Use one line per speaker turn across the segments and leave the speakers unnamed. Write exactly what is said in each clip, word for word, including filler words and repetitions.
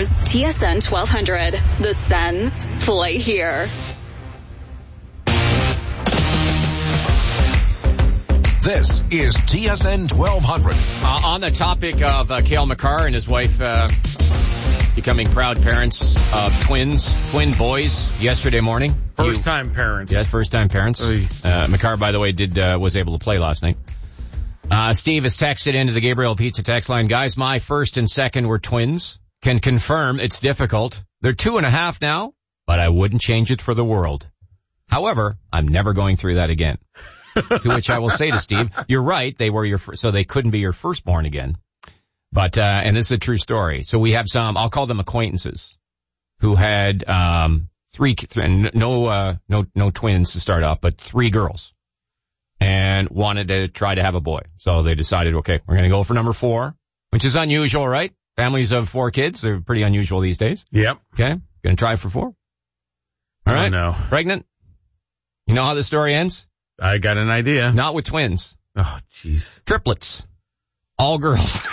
Stars, T S N twelve hundred. The Sens play here.
This is T S N twelve hundred.
Uh, on the topic of uh, Cale Makar and his wife uh, becoming proud parents of twins, twin boys yesterday morning.
First time parents.
Yes, first time parents. Uh, Makar, by the way, did uh, was able to play last night. Uh, Steve has texted into the Gabriel Pizza text line. Guys, my first and second were twins. Can confirm it's difficult. They're two and a half now, but I wouldn't change it for the world. However, I'm never going through that again. To which I will say to Steve, you're right. They were your, fir- so they couldn't be your firstborn again. But, uh, and this is a true story. So we have some, I'll call them acquaintances who had, um, three, th- no, uh, no, no twins to start off, but three girls and wanted to try to have a boy. So they decided, okay, we're going to go for number four, which is unusual, right? Families of four kids, they're pretty unusual these days.
Yep.
Okay. Going to try for four. All right.
Oh, no.
Pregnant. You know how the story ends?
I got an idea.
Not with twins.
Oh, jeez.
Triplets. All girls.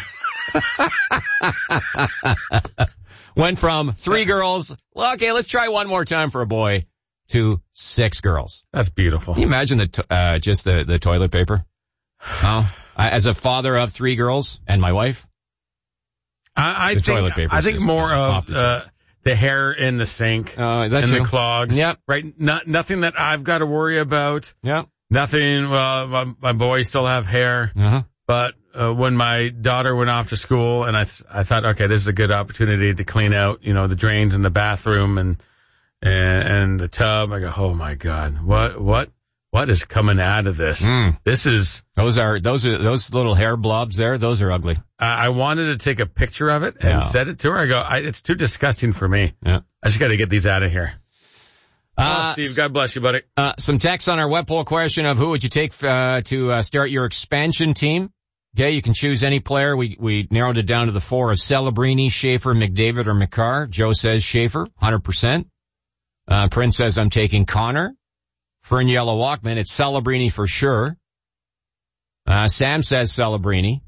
Went from three girls, well, okay, let's try one more time for a boy, to six girls.
That's beautiful.
Can you imagine the to- uh, just the, the toilet paper? Oh, I, as a father of three girls and my wife,
I, I
the
think,
toilet paper.
I think more of the, uh, the hair in the sink
uh, that
and
too.
the clogs.
Yep.
Right. Not, nothing that I've got to worry about.
Yep.
Nothing. Well, my, my boys still have hair.
Uh-huh.
But uh, when my daughter went off to school, and I th- I thought, okay, this is a good opportunity to clean out, you know, the drains in the bathroom and and, and the tub. I go, oh my God, what what what is coming out of this?
Mm.
This is
those are those are those little hair blobs there. Those are ugly.
I, I wanted to take a picture of it and
Yeah.
send it to her. I go, I, it's too disgusting for me.
Yeah.
I just got to get these out of here.
Uh,
oh, Steve, God bless you, buddy.
Uh, some text on our web poll question of who would you take uh, to uh, start your expansion team. Okay, you can choose any player. We we narrowed it down to the four of Celebrini, Schaefer, McDavid, or Makar. Joe says Schaefer, one hundred percent. Uh, Prince says I'm taking Connor. Fern Yellow Walkman, it's Celebrini for sure. Uh, Sam says Celebrini.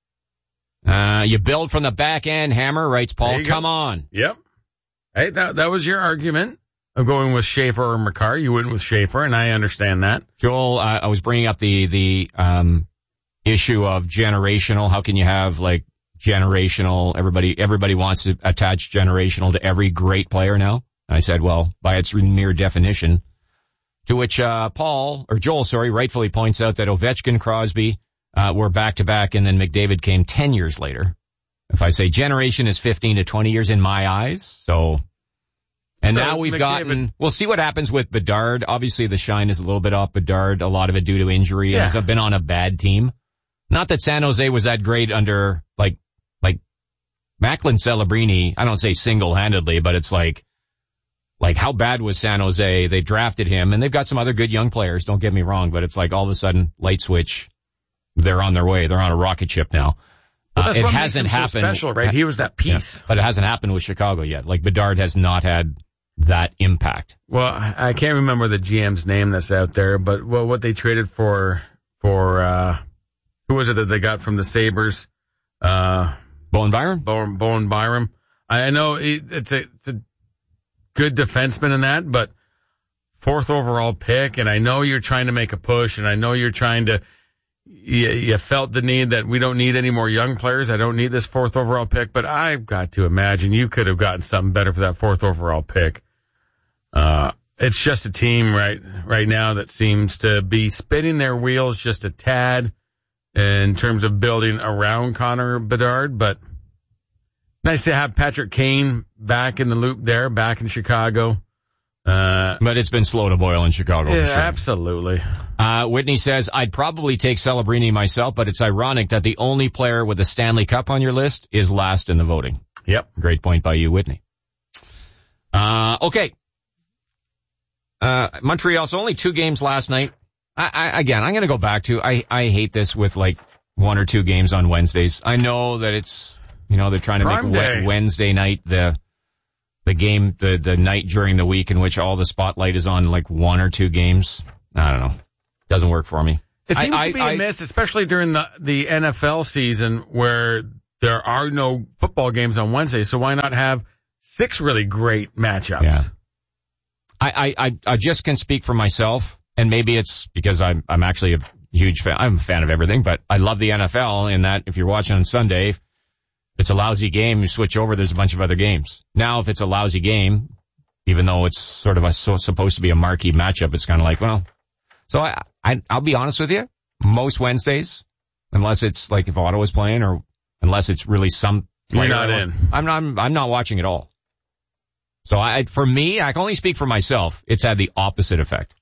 Uh, you build from the back end, Hammer, writes Paul. Come
go.
on.
Yep. Hey, that that was your argument of going with Schaefer or Makar. You went with Schaefer, and I understand that.
Joel, uh, I was bringing up the, the, um, issue of generational. How can you have like generational? Everybody, everybody wants to attach generational to every great player now. And I said, well, by its mere definition, to which, uh, Paul or Joel, sorry, rightfully points out that Ovechkin, Crosby, uh, were back to back and then McDavid came ten years later. If I say generation is fifteen to twenty years in my eyes. So, and
so
now we've
McDavid,
gotten, we'll see what happens with Bedard. Obviously the shine is a little bit off Bedard, a lot of it due to injury.
Yeah.
And has been on a bad team. Not that San Jose was that great under, like, like, Macklin Celebrini, I don't say single-handedly, but it's like, like, how bad was San Jose? They drafted him, and they've got some other good young players, don't get me wrong, but it's like all of a sudden, light switch, they're on their way. They're on a rocket ship now.
Well, that's
uh, it
what
hasn't
makes him
happened.
So special, right? He was that piece.
Yeah, but it hasn't happened with Chicago yet. Like, Bedard has not had that impact.
Well, I can't remember the G M's name that's out there, but well, what they traded for, for, uh, who was it that they got from the Sabres? Uh,
Bowen Byram?
Bowen, Bowen Byram. I know it, it's a, it's a good defenseman in that, but fourth overall pick, and I know you're trying to make a push, and I know you're trying to, you, you felt the need that we don't need any more young players. I don't need this fourth overall pick, but I've got to imagine you could have gotten something better for that fourth overall pick. Uh, it's just a team right, right now that seems to be spinning their wheels just a tad in terms of building around Connor Bedard, but nice to have Patrick Kane back in the loop there, back in Chicago. Uh,
but it's been slow to boil in Chicago.
Yeah,
for sure.
Absolutely.
Uh, Whitney says, I'd probably take Celebrini myself, but it's ironic that the only player with a Stanley Cup on your list is last in the voting.
Yep.
Great point by you, Whitney. Uh, okay. Uh, Montreal, so only two games last night. I, I again, I'm going to go back to, I, I hate this with like one or two games on Wednesdays. I know that it's, you know, they're trying to
Prime
make
day.
Wednesday night the, the game, the, the night during the week in which all the spotlight is on like one or two games. I don't know. Doesn't work for me.
It seems
I,
to be
I,
a miss, especially during the, the N F L season where there are no football games on Wednesday, so why not have six really great matchups?
Yeah. I, I, I just can speak for myself, and maybe it's because I'm, I'm actually a huge fan. I'm a fan of everything, but I love the N F L in that if you're watching on Sunday, if it's a lousy game, you switch over, there's a bunch of other games. Now, if it's a lousy game, even though it's sort of a, so, supposed to be a marquee matchup, it's kind of like, well, so I, I, I'll be honest with you, most Wednesdays, unless it's like if Ottawa's playing or unless it's really some
You're not in.
I'm not, I'm, I'm not watching at all. So I, for me, I can only speak for myself. It's had the opposite effect.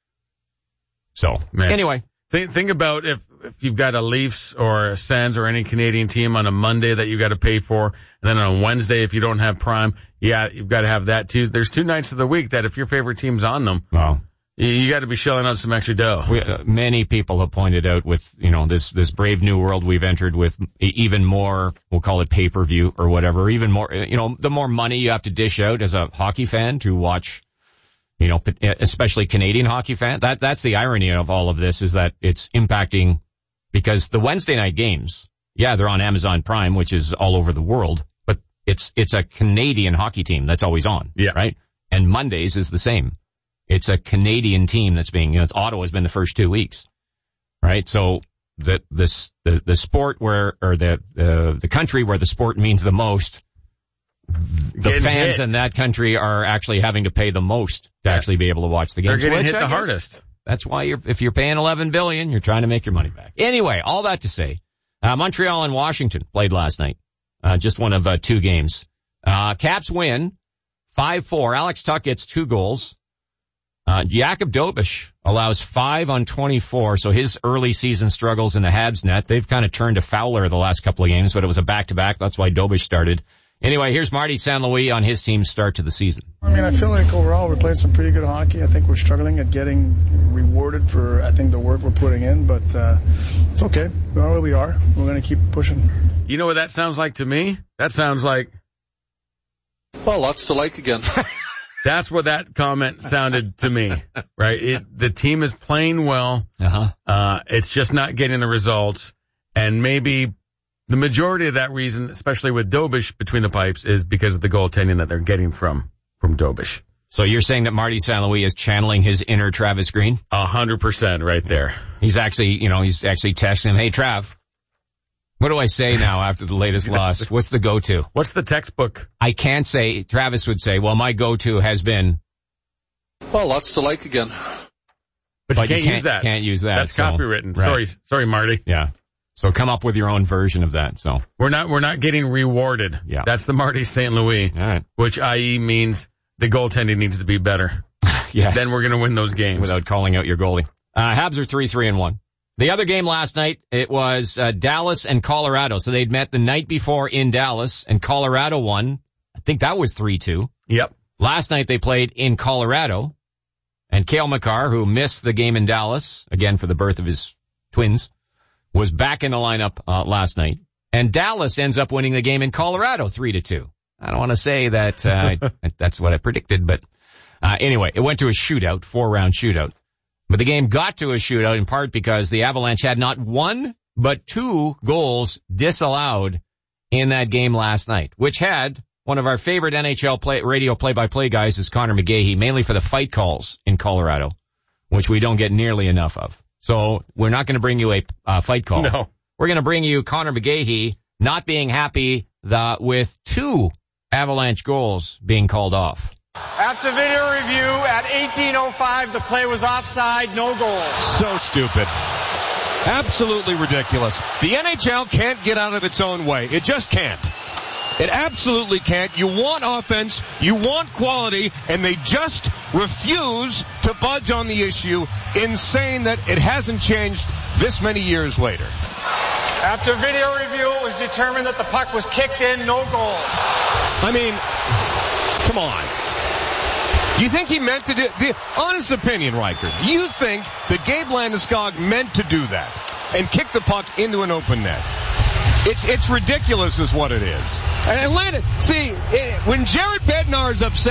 So
Man.
anyway.
Think, think about if, if you've got a Leafs or a Sens or any Canadian team on a Monday that you got to pay for, and then on a Wednesday if you don't have Prime, yeah, you've got to have that too. There's two nights of the week that if your favorite team's on them,
wow.
you, you got to be shelling out some extra dough.
We, uh, many people have pointed out with, you know, this, this brave new world we've entered with even more, we'll call it pay-per-view or whatever, even more, you know, the more money you have to dish out as a hockey fan to watch, you know, especially Canadian hockey fan. That, that's the irony of all of this is that it's impacting because the Wednesday night games, yeah, they're on Amazon Prime, which is all over the world, but it's, it's a Canadian hockey team that's always on.
Yeah.
Right. And Mondays is the same. It's a Canadian team that's being, you know, it's Ottawa's been the first two weeks, right? So the, this, the, the sport where, or the, uh, the country where the sport means the most, the
getting
fans
hit.
in that country are actually having to pay the most to
Yeah.
actually be able to watch the game.
They're getting
Which
hit
I
the
guess
hardest.
That's why you're, if you're paying eleven billion dollars, you're trying to make your money back. Anyway, all that to say, uh, Montreal and Washington played last night. Uh, just one of, uh, two games. Uh, Caps win five four. Alex Tuch gets two goals. Uh, Jakub Dobeš allows five on twenty-four, so his early season struggles in the Habs net, they've kind of turned to Fowler the last couple of games, but it was a back-to-back. That's why Dobeš started. Anyway, here's Marty Saint Louis on his team's start to the season.
I mean, I feel like overall we're playing some pretty good hockey. I think we're struggling at getting rewarded for, I think, the work we're putting in, but uh, it's okay. We are where we are. We're going to keep pushing.
You know what that sounds like to me? That sounds like...
Well, lots to like again.
That's what that comment sounded to me, right? It, the team is playing well.
Uh-huh.
Uh, it's just not getting the results. And maybe the majority of that reason, especially with Dobeš between the pipes, is because of the goaltending that they're getting from, from Dobeš.
So you're saying that Marty Saint Louis is channeling his inner Travis Green?
A hundred percent right there.
He's actually, you know, he's actually texting him, hey, Trav, what do I say now after the latest loss? What's the go-to?
What's the textbook?
I can't say, Travis would say, well, my go-to has been.
Well, lots to like again.
But,
But
you
you
can't,
can't-
use that.
can't use that,
That's
so-
copywritten.
right.
Sorry, sorry, Marty.
Yeah. So come up with your own version of that. So,
We're not, we're not getting rewarded.
Yeah.
That's the Marty Saint Louis,
all right.
which that is means the goaltending needs to be better.
Yes.
Then we're going to win those games.
Without calling out your goalie. Uh, Habs are three, three, and one. The other game last night, it was uh, Dallas and Colorado. So they'd met the night before in Dallas, and Colorado won. I think that was three two.
Yep.
Last night they played in Colorado, and Cale Makar, who missed the game in Dallas, again for the birth of his twins, was back in the lineup uh, last night. And Dallas ends up winning the game in Colorado three to two. I don't want to say that uh, that's what I predicted, but uh, anyway, it went to a shootout, four-round shootout. But the game got to a shootout in part because the Avalanche had not one but two goals disallowed in that game last night, which had one of our favorite N H L play, radio play-by-play guys is Connor McGahey, mainly for the fight calls in Colorado, which we don't get nearly enough of. So we're not going to bring you a uh, fight call.
No.
We're going to bring you Connor McGahey not being happy the, with two Avalanche goals being called off.
After video review, at eighteen oh five, the play was offside, no goal.
So stupid. Absolutely ridiculous. The N H L can't get out of its own way. It just can't. It absolutely can't. You want offense, you want quality, and they just refuse to budge on the issue in saying that it hasn't changed this many years later.
After video review, it was determined that the puck was kicked in, no goal.
I mean, come on. Do you think he meant to do, the honest opinion, Riker, do you think that Gabe Landeskog meant to do that and kick the puck into an open net? It's it's ridiculous is what it is. And Atlanta, see, it, when Jared Bednar is upset,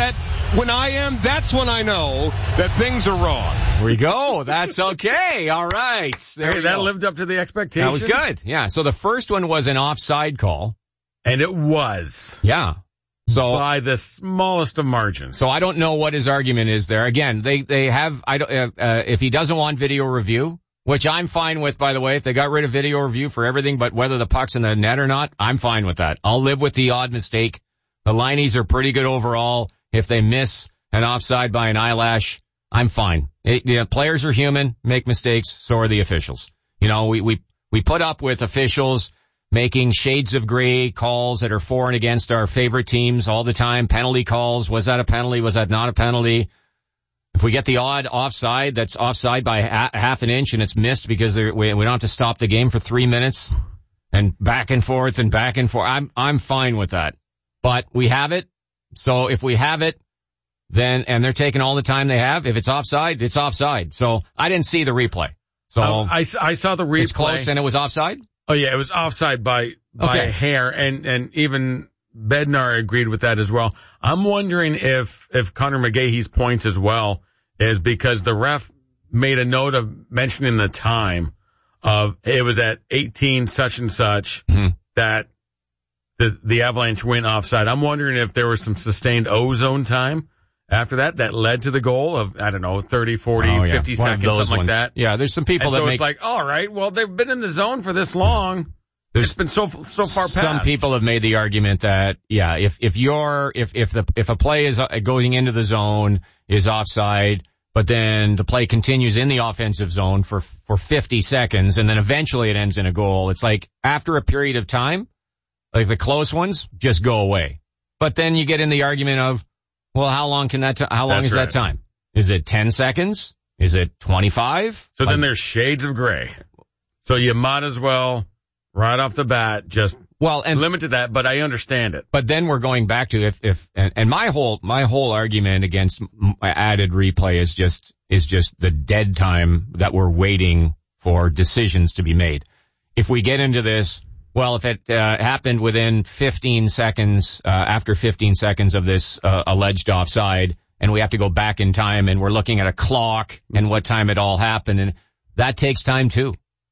when I am, that's when I know that things are wrong.
There we go. That's okay. All right. There
Hey,
we
that
go.
lived up to the expectation.
That was good. Yeah. So the first one was an offside call.
And it was.
Yeah. So
by the smallest of margins.
So I don't know what his argument is there. Again, they, they have, I don't, uh, uh, if he doesn't want video review, which I'm fine with, by the way, if they got rid of video review for everything, but whether the puck's in the net or not, I'm fine with that. I'll live with the odd mistake. The Lineys are pretty good overall. If they miss an offside by an eyelash, I'm fine. It, you know, players are human, make mistakes, so are the officials. You know, we, we, we put up with officials making shades of gray calls that are for and against our favorite teams all the time. Penalty calls. Was that a penalty? Was that not a penalty? If we get the odd offside that's offside by ha- half an inch and it's missed because we, we don't have to stop the game for three minutes and back and forth and back and forth, I'm, I'm fine with that. But we have it. So if we have it, then, and they're taking all the time they have, if it's offside, it's offside. So I didn't see the replay. So
oh, I, I saw the replay.
It's close and it was offside?
Oh yeah, it was offside by, by
Okay.
a hair, and, and even Bednar agreed with that as well. I'm wondering if, if Connor McGahee's points as well is because the ref made a note of mentioning the time of, it was at eighteen such and such
Mm-hmm.
that the, the Avalanche went offside. I'm wondering if there was some sustained O-zone time after that that led to the goal of, I don't know, thirty, forty,
Oh, yeah.
fifty
One of
seconds,
those
something
ones.
like that.
Yeah, there's some people
And
that
so
make,
it's like, all right, well, they've been in the zone for this long.
There's
It's been so so far past.
some people have made the argument that, yeah, if, if you're, if, if the, if a play is uh, going into the zone is offside, but then the play continues in the offensive zone for, for fifty seconds and then eventually it ends in a goal. It's like after a period of time, like the close ones just go away. But then you get in the argument of, well, how long can that, t- how long
That's
is
right.
that time? Is it ten seconds? Is it twenty-five?
So
Like,
then there's shades of gray. So you might as well, right off the bat, just
well, and
limit to that, but I understand it.
But then we're going back to if, if, and, and my whole, my whole argument against m- added replay is just, is just the dead time that we're waiting for decisions to be made. If we get into this, well, if it, uh, happened within fifteen seconds, uh, after fifteen seconds of this, uh, alleged offside, and we have to go back in time and we're looking at a clock and what time it all happened, and that takes time too.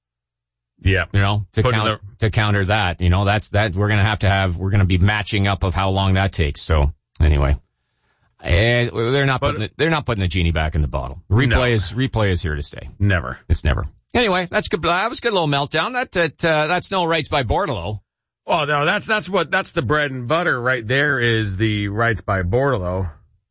Yeah.
You know, to
Put in
count, to counter that, you know, that's, that, we're gonna have to have, we're gonna be matching up of how long that takes. So, anyway. Eh, they're not
But-
putting, the, they're not putting the genie back in the bottle. Replay
No.
is, replay is here to stay.
Never.
It's never. Anyway, that's good, that was a good little meltdown. That, that, uh, that's no rights by Bordelot.
Oh, no, that's, that's what, that's the bread and butter right there is the rights by Bordelot.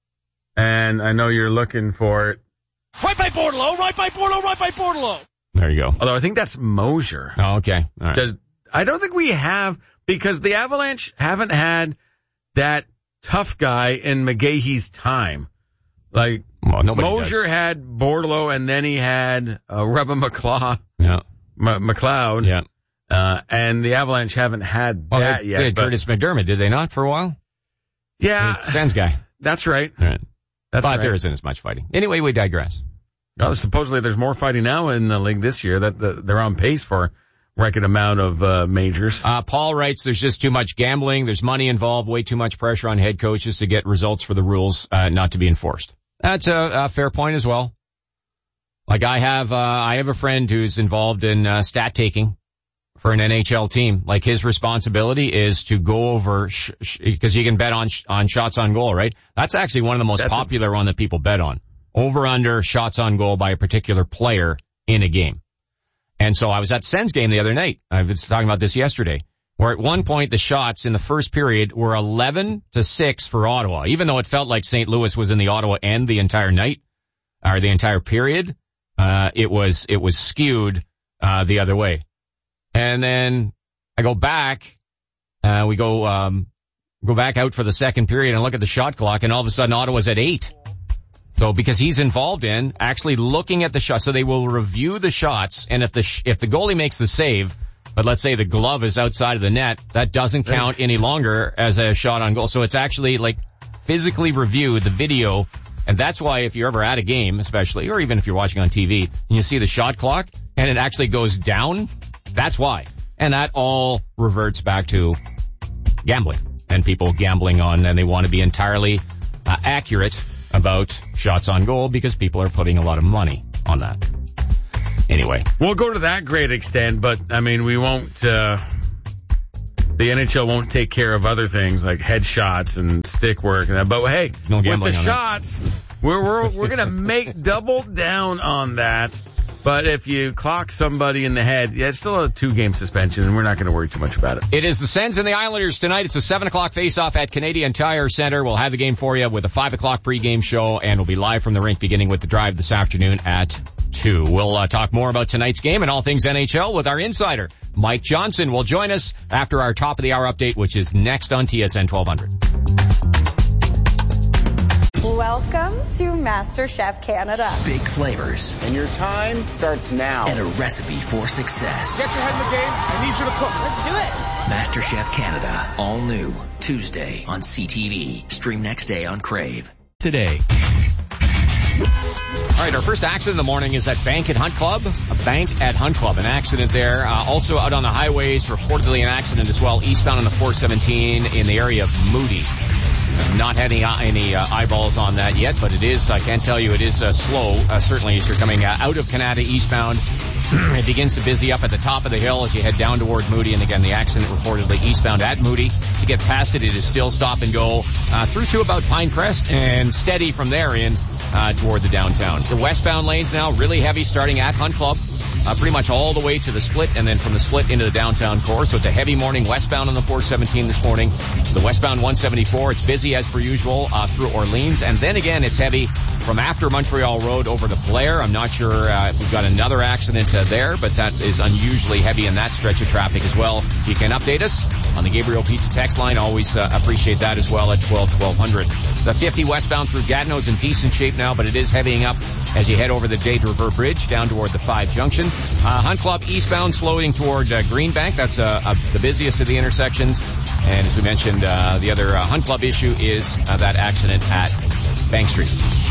And I know you're looking for it.
Right by Bordelot, right by Bordelot, right by Bordelot.
There you go.
Although I think that's Mosier.
Oh, okay. All right.
Does, I don't think we have, because the Avalanche haven't had that tough guy in McGahee's time. Like,
Well, nobody
Mosier
does.
had Bordelot, and then he had uh, Rebbe McLeod,
Yeah.
M- McLeod,
Yeah.
uh, and the Avalanche haven't had
Well,
that
they,
yet.
they had
but-
Curtis McDermott, did they not, for a while?
yeah,
Sands guy.
that's right.
All right.
That's
but
right.
there isn't as much fighting. Anyway, we digress.
Oh, supposedly there's more fighting now in the league this year. That the, they're on pace for a record amount of uh, majors.
Uh, Paul writes, there's just too much gambling. There's money involved, way too much pressure on head coaches to get results for the rules, uh, not to be enforced. That's a, a fair point as well. Like I have, uh, I have a friend who's involved in, uh, stat taking for an N H L team. Like his responsibility is to go over, sh- sh- cause you can bet on, sh- on shots on goal, right? That's actually one of the most
That's
popular one that people bet on. Over under shots on goal by a particular player in a game. And so I was at Sens game the other night. I was talking about this yesterday, where at one point the shots in the first period were eleven to six for Ottawa, even though it felt like Saint Louis was in the Ottawa end the entire night, or the entire period. Uh, it was, it was skewed, uh, the other way. And then I go back, uh, we go, um, go back out for the second period and look at the shot clock, and all of a sudden Ottawa's at eight. So because he's involved in actually looking at the shot, so they will review the shots, and if the sh- if the goalie makes the save, but let's say the glove is outside of the net, that doesn't count any longer as a shot on goal. So it's actually like physically reviewed, the video, and that's why if you're ever at a game, especially, or even if you're watching on T V, and you see the shot clock and it actually goes down, that's why. And that all reverts back to gambling and people gambling on, and they want to be entirely uh, accurate about shots on goal because people are putting a lot of money on that. Anyway.
We'll go to that great extent, but, I mean, we won't, uh, the N H L won't take care of other things like headshots and stick work and that. But, hey,
no
with
gambling
the
on
shots,
that.
we're, we're, we're going to make double down on that. But if you clock somebody in the head, yeah, it's still a two-game suspension, and we're not going to worry too much about it.
It is the Sens and the Islanders tonight. It's a seven o'clock face-off at Canadian Tire Center. We'll have the game for you with a five o'clock pregame show, and we'll be live from the rink beginning with the drive this afternoon at two. We'll uh, talk more about tonight's game and all things N H L with our insider, Mike Johnson. Will join us after our top-of-the-hour update, which is next on T S N twelve hundred.
Welcome to MasterChef Canada.
Big flavors.
And your time starts now.
And a recipe for success.
Get your head in the game. I need you to cook.
Let's do it. MasterChef Canada. All new. Tuesday on C T V. Stream next day on Crave.
Today.
All right, our first accident in the morning is at Bank at Hunt Club. A bank at Hunt Club. An accident there. Uh, also out on the highways, reportedly an accident as well, eastbound on the four seventeen in the area of Moody. I've not had any, uh, any uh, eyeballs on that yet, but it is, I can tell you, it is uh, slow, uh, certainly as you're coming uh, out of Canada eastbound. It begins to busy up at the top of the hill as you head down toward Moody. And again, the accident reportedly eastbound at Moody. To get past it, it is still stop and go uh, through to about Pinecrest and steady from there in uh, toward the downtown. The westbound lanes now really heavy starting at Hunt Club. Uh, pretty much all the way to the split, and then from the split into the downtown core. So it's a heavy morning westbound on the four seventeen this morning. The westbound one seventy-four, it's busy as per usual uh, through Orleans. And then again, it's heavy from after Montreal Road over to Blair. I'm not sure uh, if we've got another accident uh, there, but that is unusually heavy in that stretch of traffic as well. You can update us on the Gabriel Pizza text line. Always uh, appreciate that as well at twelve twelve hundred. The fifty westbound through Gatineau is in decent shape now, but it is heavying up as you head over the Dade River Bridge down toward the five junction. Uh, Hunt Club eastbound slowing toward uh, Greenbank. That's uh, uh, the busiest of the intersections. And as we mentioned, uh, the other uh, Hunt Club issue is uh, that accident at Bank Street.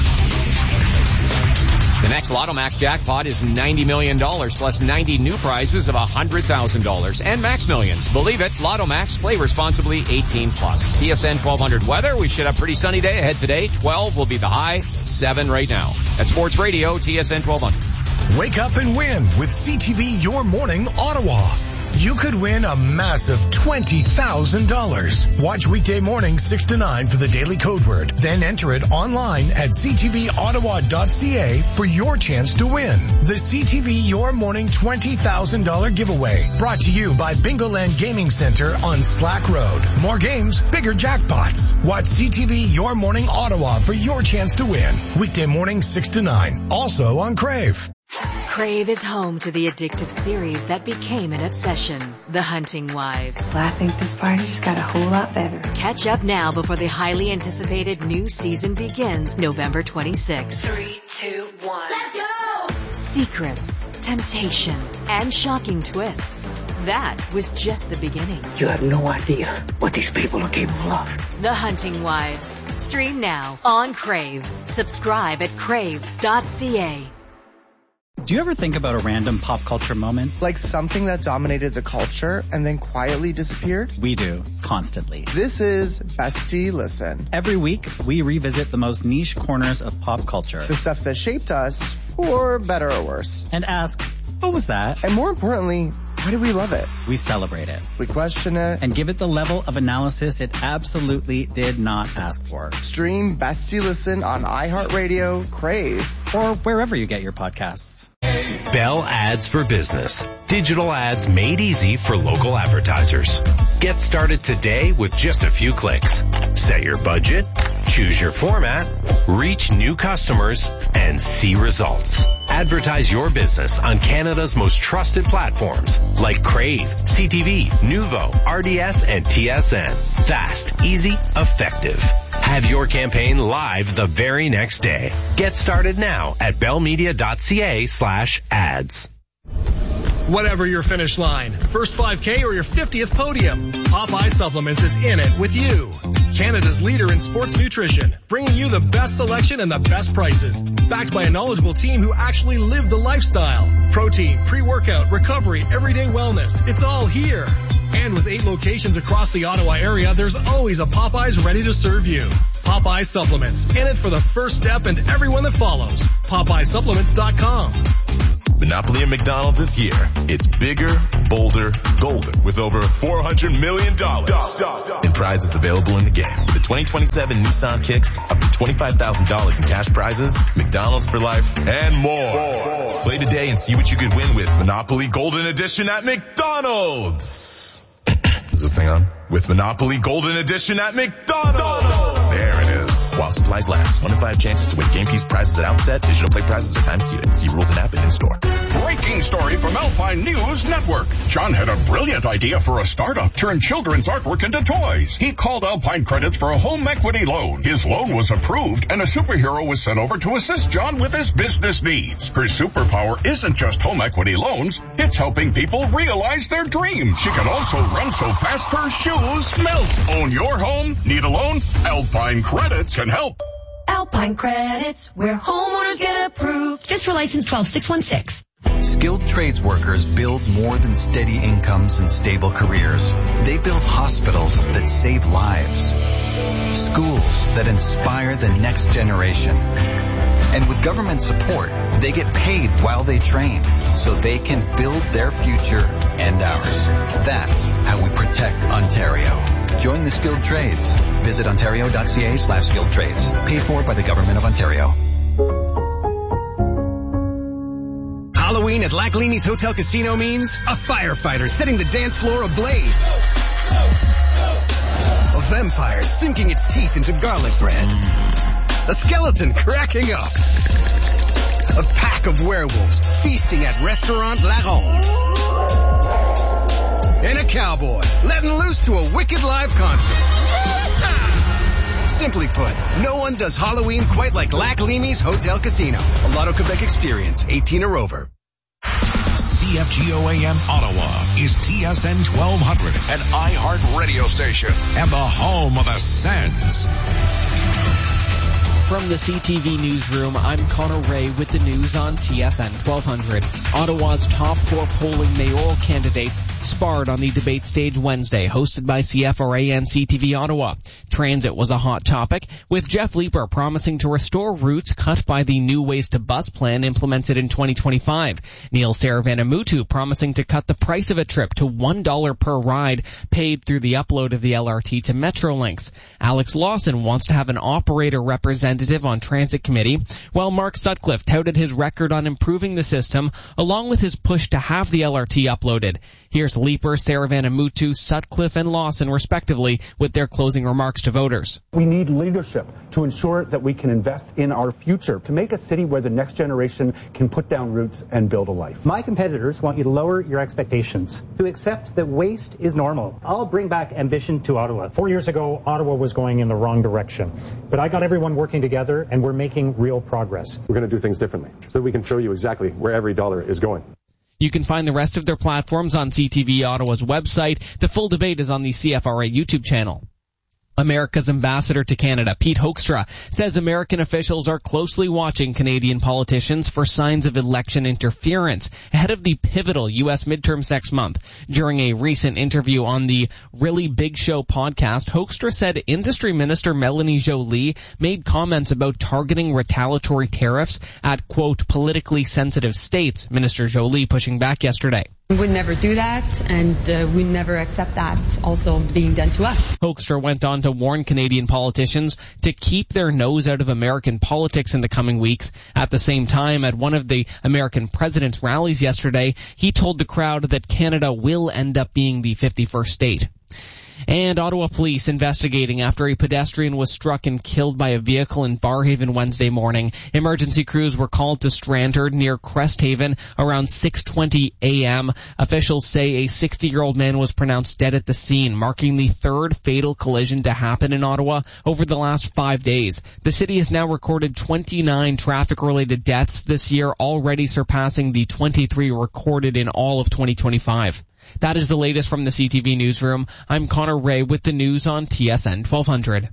The next Lotto Max jackpot is ninety million dollars plus ninety new prizes of one hundred thousand dollars and Max Millions. Believe it, Lotto Max, play responsibly, eighteen plus. T S N twelve hundred weather, we should have a pretty sunny day ahead today. twelve will be the high, seven right now. At Sports Radio, T S N twelve hundred.
Wake up and win with C T V Your Morning Ottawa. You could win a massive twenty thousand dollars. Watch weekday morning six to nine for the daily code word. Then enter it online at c t v ottawa dot c a for your chance to win. The C T V Your Morning twenty thousand dollars giveaway. Brought to you by Bingoland Gaming Center on Slack Road. More games, bigger jackpots. Watch C T V Your Morning Ottawa for your chance to win. Weekday morning six to nine. Also on Crave.
Crave is home to the addictive series that became an obsession, The Hunting Wives.
Well, I think this party just got a whole lot better.
Catch up now before the highly anticipated new season begins November twenty-sixth.
Three, two, one.
Let's go! Secrets, temptation, and shocking twists. That was just the beginning.
You have no idea what these people are capable of.
The Hunting Wives. Stream now on Crave. Subscribe at crave dot c a.
Do you ever think about a random pop culture moment?
Like something that dominated the culture and then quietly disappeared?
We do, constantly.
This is Bestie Listen.
Every week, we revisit the most niche corners of pop culture.
The stuff that shaped us, for better or worse.
And ask, what was that?
And more importantly, why do we love it?
We celebrate it.
We question it.
And give it the level of analysis it absolutely did not ask for.
Stream Bestie Listen on iHeartRadio, Crave,
or wherever you get your podcasts.
Bell Ads for Business. Digital ads made easy for local advertisers. Get started today with just a few clicks. Set your budget, choose your format, reach new customers, and see results. Advertise your business on Canada's most trusted platforms like Crave, C T V, Nuvo, R D S, and T S N. Fast, easy, effective. Have your campaign live the very next day. Get started now at bellmedia dot c a slash ads.
Whatever your finish line, first five K or your fiftieth podium, Popeye Supplements is in it with you. Canada's leader in sports nutrition, bringing you the best selection and the best prices. Backed by a knowledgeable team who actually live the lifestyle. Protein, pre-workout, recovery, everyday wellness. It's all here. And with eight locations across the Ottawa area, there's always a Popeyes ready to serve you. Popeyes Supplements, in it for the first step and everyone that follows. Popeye Supplements dot com.
Monopoly at McDonald's is here. It's bigger, bolder, golden with over four hundred million dollars in prizes available in the game. With the twenty twenty-seven Nissan Kicks, up to twenty-five thousand dollars in cash prizes, McDonald's for life, and more. Play today and see what you could win with Monopoly Golden Edition at McDonald's. Is this thing on? With Monopoly Golden Edition at McDonald's. There it is. While supplies last. One in five chances to win game piece prizes at outset. Digital play prizes are time seated. See rules and app and in store.
Breaking story from Alpine News Network. John had a brilliant idea for a startup. Turn children's artwork into toys. He called Alpine Credits for a home equity loan. His loan was approved and a superhero was sent over to assist John with his business needs. Her superpower isn't just home equity loans. It's helping people realize their dreams. She can also run so fast her shoes melt. Own your home? Need a loan? Alpine Credits can help.
Alpine Credits, where homeowners get approved. Just for license twelve six one six.
Skilled trades workers build more than steady incomes and stable careers. They build hospitals that save lives, schools that inspire the next generation. And with government support, they get paid while they train, so they can build their future and ours. That's how we protect Ontario. Join the skilled trades. Visit ontario.ca slash skilled trades. Paid for by the Government of Ontario.
Halloween at Lac Leamy's Hotel Casino means a firefighter setting the dance floor ablaze. A vampire sinking its teeth into garlic bread. A skeleton cracking up. A pack of werewolves feasting at Restaurant La Ronde. And a cowboy letting loose to a wicked live concert. Simply put, no one does Halloween quite like Lac Leamy's Hotel Casino. A Lotto Quebec experience, eighteen or over.
C F G O A M Ottawa is T S N twelve hundred, an iHeart radio station and the home of the Sens.
From the C T V newsroom, I'm Connor Ray with the news on T S N twelve hundred. Ottawa's top four polling mayoral candidates sparred on the debate stage Wednesday, hosted by C F R A and C T V Ottawa. Transit was a hot topic, with Jeff Leeper promising to restore routes cut by the new Ways to Bus plan implemented in twenty twenty-five. Neil Saravanamuttu promising to cut the price of a trip to one dollar per ride paid through the upload of the L R T to Metrolinx. Alex Lawson wants to have an operator representative on Transit Committee, while Mark Sutcliffe touted his record on improving the system, along with his push to have the L R T uploaded. Here's Leeper, Saravanamuttu, Sutcliffe, and Lawson, respectively, with their closing remarks to voters.
We need leadership to ensure that we can invest in our future, to make a city where the next generation can put down roots and build a life.
My competitors want you to lower your expectations, to accept that waste is normal. I'll bring back ambition to Ottawa.
Four years ago, Ottawa was going in the wrong direction, but I got everyone working together, and we're making real progress.
We're going to do things differently so that we can show you exactly where every dollar is going.
You can find the rest of their platforms on C T V Ottawa's website. The full debate is on the C F R A YouTube channel. America's ambassador to Canada, Pete Hoekstra, says American officials are closely watching Canadian politicians for signs of election interference ahead of the pivotal U S midterms next month. During a recent interview on the Really Big Show podcast, Hoekstra said Industry Minister Melanie Joly made comments about targeting retaliatory tariffs at, quote, politically sensitive states, Minister Joly pushing back yesterday.
We would never do that, and uh, we never accept that also being done to us.
Hoekstra went on to warn Canadian politicians to keep their nose out of American politics in the coming weeks. At the same time, at one of the American president's rallies yesterday, he told the crowd that Canada will end up being the fifty-first state. And Ottawa police investigating after a pedestrian was struck and killed by a vehicle in Barrhaven Wednesday morning. Emergency crews were called to Strandherd near Cresthaven around six twenty a.m. Officials say a sixty-year-old man was pronounced dead at the scene, marking the third fatal collision to happen in Ottawa over the last five days. The city has now recorded twenty-nine traffic-related deaths this year, already surpassing the twenty-three recorded in all of twenty twenty-five. That is the latest from the C T V newsroom. I'm Connor Ray with the news on T S N twelve hundred.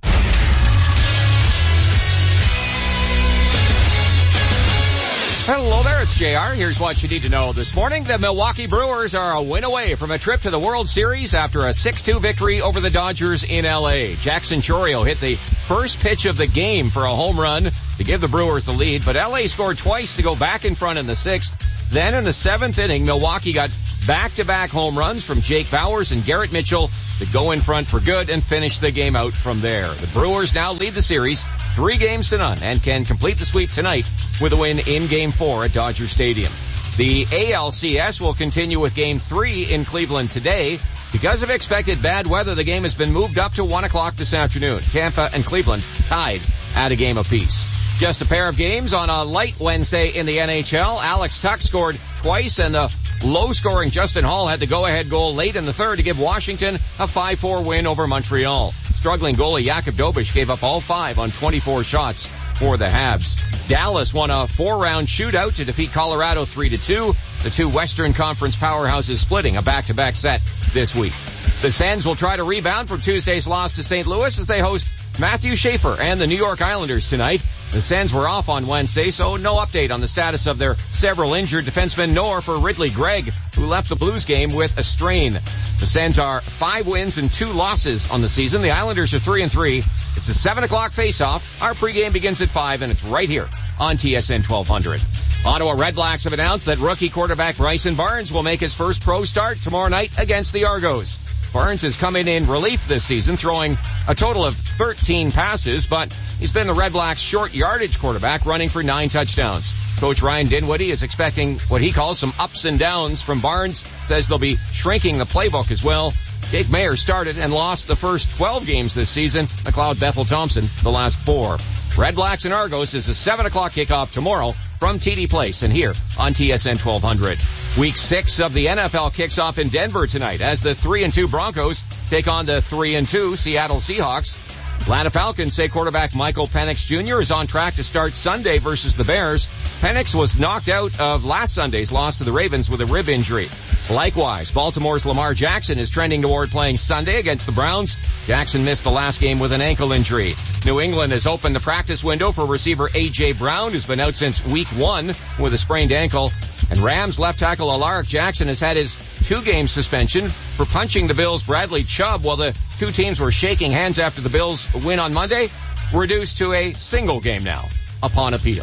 Hello there, it's J R. Here's what you need to know this morning. The Milwaukee Brewers are a win away from a trip to the World Series after a six two victory over the Dodgers in L A. Jackson Chourio hit the first pitch of the game for a home run to give the Brewers the lead, but L A scored twice to go back in front in the sixth. Then in the seventh inning, Milwaukee got back-to-back home runs from Jake Bauers and Garrett Mitchell to go in front for good and finish the game out from there. The Brewers now lead the series three games to none and can complete the sweep tonight with a win in Game four at Dodger Stadium. The A L C S will continue with Game three in Cleveland today. Because of expected bad weather, the game has been moved up to one o'clock this afternoon. Tampa and Cleveland tied at a game apiece. Just a pair of games on a light Wednesday in the N H L. Alex Tuch scored twice, and the low-scoring Justin Hall had the go-ahead goal late in the third to give Washington a five four win over Montreal. Struggling goalie Jakub Dobeš gave up all five on twenty-four shots for the Habs. Dallas won a four-round shootout to defeat Colorado three to two. The two Western Conference powerhouses splitting a back-to-back set this week. The Sens will try to rebound from Tuesday's loss to Saint Louis as they host Matthew Schaefer and the New York Islanders tonight. The Sens were off on Wednesday, so no update on the status of their several injured defensemen, nor for Ridley Gregg, who left the Blues game with a strain. The Sens are five wins and two losses on the season. The Islanders are three and three. It's a seven o'clock face-off. Our pregame begins at five, and it's right here on T S N twelve hundred. Ottawa Redblacks have announced that rookie quarterback Bryson Barnes will make his first pro start tomorrow night against the Argos. Barnes has come in in relief this season, throwing a total of thirteen passes, but he's been the Red Blacks' short yardage quarterback, running for nine touchdowns. Coach Ryan Dinwiddie is expecting what he calls some ups and downs from Barnes, says they'll be shrinking the playbook as well. Jake Mayer started and lost the first twelve games this season. McLeod Bethel Thompson the last four. Red Blacks and Argos is a seven o'clock kickoff tomorrow from T D Place and here on T S N twelve hundred. Week six of the N F L kicks off in Denver tonight as the three and two Broncos take on the three and two Seattle Seahawks. Atlanta Falcons say quarterback Michael Penix Junior is on track to start Sunday versus the Bears. Penix was knocked out of last Sunday's loss to the Ravens with a rib injury. Likewise, Baltimore's Lamar Jackson is trending toward playing Sunday against the Browns. Jackson missed the last game with an ankle injury. New England has opened the practice window for receiver A J. Brown, who's been out since week one with a sprained ankle. And Rams left tackle Alaric Jackson has had his two-game suspension for punching the Bills' Bradley Chubb while the two teams were shaking hands after the Bills' win on Monday, reduced to a single game now upon appeal.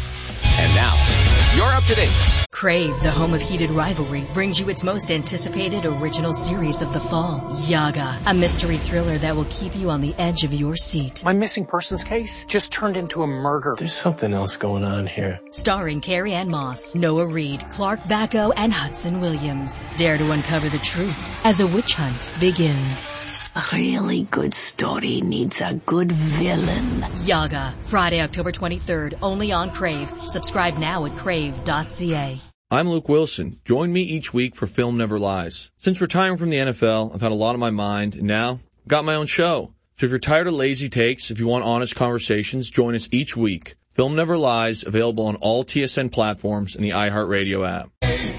And now, you're up to date.
Crave, the home of heated rivalry, brings you its most anticipated original series of the fall, Yaga, a mystery thriller that will keep you on the edge of your seat.
My missing persons case just turned into a murder.
There's something else going on here.
Starring Carrie Ann Moss, Noah Reid, Clark Bacco, and Hudson Williams. Dare to uncover the truth as a witch hunt begins.
A really good story needs a good villain.
Yaga, Friday, October twenty-third, only on Crave. Subscribe now at crave dot c a.
I'm Luke Wilson. Join me each week for Film Never Lies. Since retiring from the N F L, I've had a lot on my mind, and now I've got my own show. So if you're tired of lazy takes, if you want honest conversations, join us each week. Film Never Lies, available on all T S N platforms and the iHeartRadio app.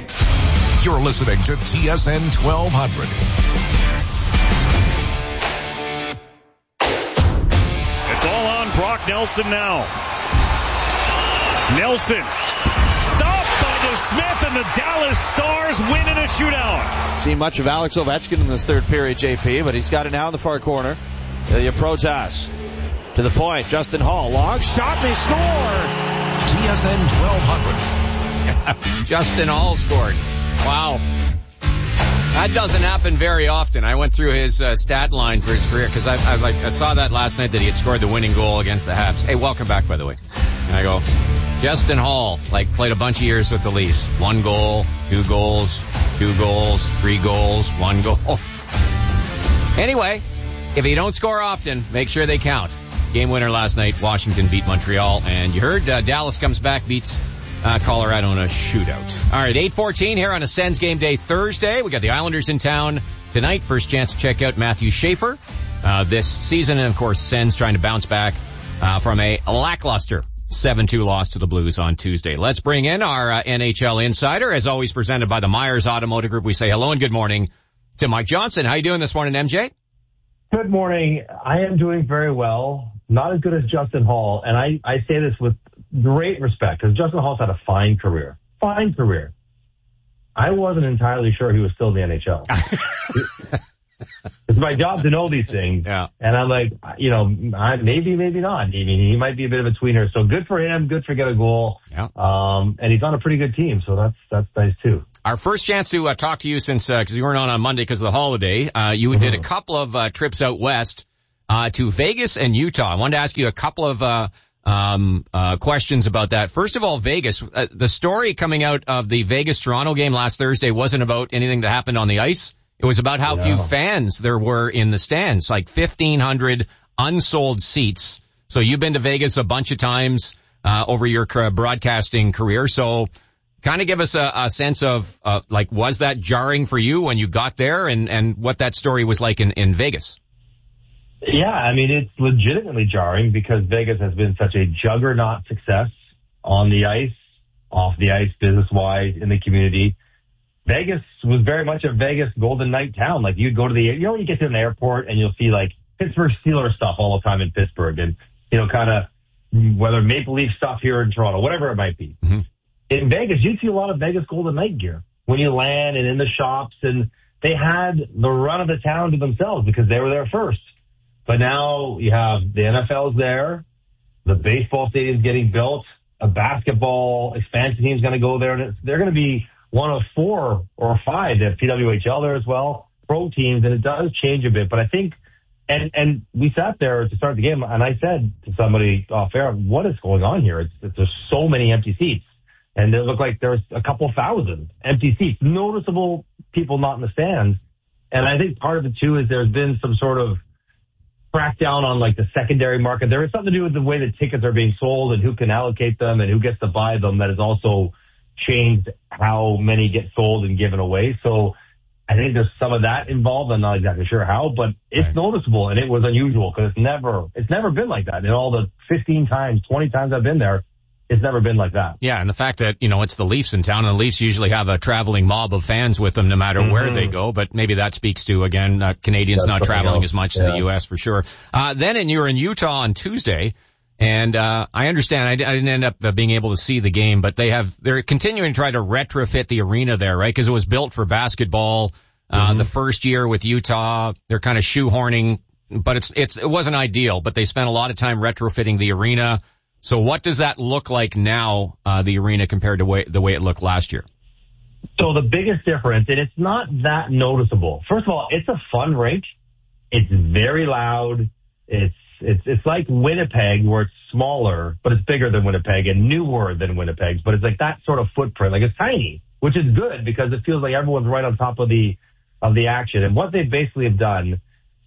You're listening to T S N twelve hundred.
It's all on Brock Nelson now. Nelson stopped by DeSmith, and the Dallas Stars win in a shootout.
Seen much of Alex Ovechkin in this third period, J P, but he's got it now in the far corner. Ilya Protas to the point. Justin Hall, long shot, they score.
T S N twelve hundred.
Justin Hall scored. Wow. That doesn't happen very often. I went through his uh, stat line for his career because I, I, like, I saw that last night that he had scored the winning goal against the Habs. Hey, welcome back, by the way. And I go, Justin Hall, like, played a bunch of years with the Leafs. One goal, two goals, two goals, three goals, one goal. Anyway, if you don't score often, make sure they count. Game winner last night, Washington beat Montreal, and you heard uh, Dallas comes back, beats Uh, Colorado in a shootout. All right, eight fourteen here on a Sens game day Thursday. We got the Islanders in town tonight. First chance to check out Matthew Schaefer uh, this season. And, of course, Sens trying to bounce back uh, from a lackluster seven two loss to the Blues on Tuesday. Let's bring in our uh, N H L insider, as always presented by the Myers Automotive Group. We say hello and good morning to Mike Johnson. How you doing this morning, M J?
Good morning. I am doing very well. Not as good as Justin Hall. And I, I say this with great respect because Justin Hall's had a fine career. Fine career. I wasn't entirely sure he was still in the N H L. It's my job to know these things.
Yeah.
And I'm like, you know, I, maybe, maybe not. I mean, he might be a bit of a tweener. So good for him. Good for get a goal.
Yeah.
Um, and he's on a pretty good team. So that's, that's nice too.
Our first chance to uh, talk to you since, uh, cause you weren't on on Monday because of the holiday. Uh, you mm-hmm. did a couple of, uh, trips out west, uh, to Vegas and Utah. I wanted to ask you a couple of, uh, um, uh, questions about that. First of all, Vegas, uh, the story coming out of the Vegas-Toronto game last Thursday wasn't about anything that happened on the ice. It was about how yeah. few fans there were in the stands, like fifteen hundred unsold seats. So you've been to Vegas a bunch of times uh, over your broadcasting career. So kind of give us a, a sense of, uh, like, was that jarring for you when you got there and, and what that story was like in, in Vegas?
Yeah, I mean, it's legitimately jarring because Vegas has been such a juggernaut success on the ice, off the ice, business-wise, in the community. Vegas was very much a Vegas Golden Knight town. Like you'd go to the, you know, you get to an airport and you'll see like Pittsburgh Steelers stuff all the time in Pittsburgh and, you know, kind of whether Maple Leaf stuff here in Toronto, whatever it might be.
Mm-hmm.
In Vegas, you'd see a lot of Vegas Golden Knight gear when you land and in the shops, and they had the run of the town to themselves because they were there first. But now you have the N F L's there, the baseball stadium's getting built, a basketball expansion team's going to go there, and it's, they're going to be one of four or five. They have P W H L there as well, pro teams, and it does change a bit. But I think, and and we sat there to start the game, and I said to somebody off air, what is going on here? It's, it's, there's so many empty seats. And it looked like there's a couple thousand empty seats, noticeable people not in the stands. And I think part of it, too, is there's been some sort of crackdown on, like, the secondary market. There is something to do with the way the tickets are being sold and who can allocate them and who gets to buy them that has also changed how many get sold and given away. So I think there's some of that involved. I'm not exactly sure how, but it's right. noticeable, and it was unusual because it's never, it's never been like that. In all the fifteen times, twenty times I've been there, it's never been like that.
Yeah, and the fact that, you know, it's the Leafs in town, and the Leafs usually have a traveling mob of fans with them no matter mm-hmm. where they go, but maybe that speaks to, again, uh, Canadians That's not traveling else. as much yeah. to the U S for sure. Uh, then and you were in Utah on Tuesday, and uh I understand I, I didn't end up uh, being able to see the game, but they have, they're continuing to try to retrofit the arena there, right? Because it was built for basketball. Uh mm-hmm. The first year with Utah, they're kind of shoehorning, but it's, it's, it wasn't ideal, but they spent a lot of time retrofitting the arena. So what does that look like now, uh, the arena compared to way, the way it looked last year?
So the biggest difference, and it's not that noticeable. First of all, it's a fun rink. It's very loud. It's, it's, it's like Winnipeg where it's smaller, but it's bigger than Winnipeg and newer than Winnipeg's, but it's like that sort of footprint. Like it's tiny, which is good because it feels like everyone's right on top of the, of the action. And what they basically have done,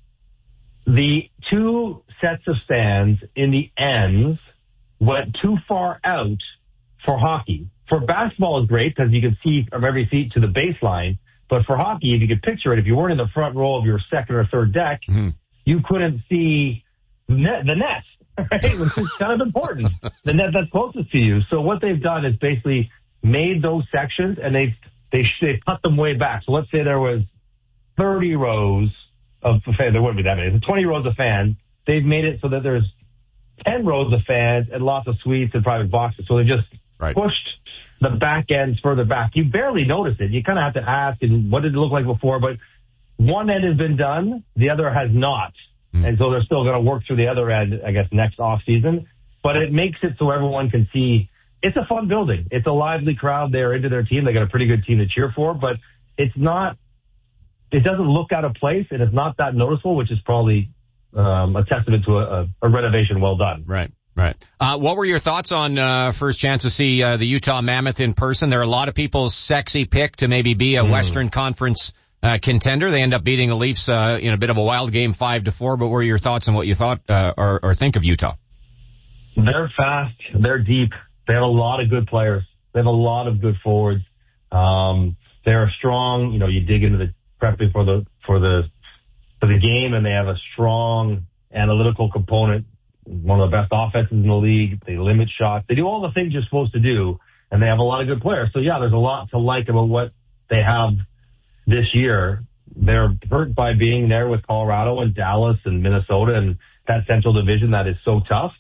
the two sets of stands in the ends went too far out for hockey. For basketball is great because you can see from every seat to the baseline. But for hockey, if you could picture it, if you weren't in the front row of your second or third deck, mm-hmm. you couldn't see the net, the net, right? Which is kind of important. The net that's closest to you. So what they've done is basically made those sections and they've, they, they cut them way back. So let's say there was thirty rows of fans. There wouldn't be that many. twenty rows of fans. They've made it so that there's ten rows of fans and lots of suites and private boxes. So they just right. pushed the back ends further back. You barely notice it. You kind of have to ask, and what did it look like before? But one end has been done, the other has not. Mm. And so they're still going to work through the other end, I guess, next off season. But it makes it so everyone can see. It's a fun building. It's a lively crowd. They're into their team. They got a pretty good team to cheer for, but it's not, it doesn't look out of place, and it's not that noticeable, which is probably Um, a testament to a, a renovation well done.
Right, right. Uh, what were your thoughts on uh, first chance to see uh, the Utah Mammoth in person? There are a lot of people's sexy pick to maybe be a mm. Western Conference uh, contender. They end up beating the Leafs uh, in a bit of a wild game, five to four. But what were your thoughts on what you thought uh, or, or think of Utah?
They're fast. They're deep. They have a lot of good players. They have a lot of good forwards. Um, they're strong. You know, you dig into the prepping for the for the. for the game, and they have a strong analytical component, one of the best offenses in the league. They limit shots. They do all the things you're supposed to do, and they have a lot of good players. So, yeah, there's a lot to like about what they have this year. They're hurt by being there with Colorado and Dallas and Minnesota and that Central Division that is so tough.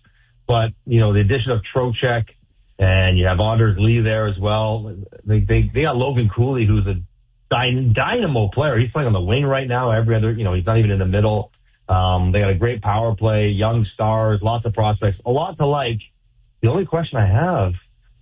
But, you know, the addition of Trocheck, and you have Anders Lee there as well. They, they, they got Logan Cooley, who's a dy- dynamo player. He's playing on the wing right now. Every other, you know, he's not even in the middle. Um, they got a great power play, young stars, lots of prospects, a lot to like. The only question I have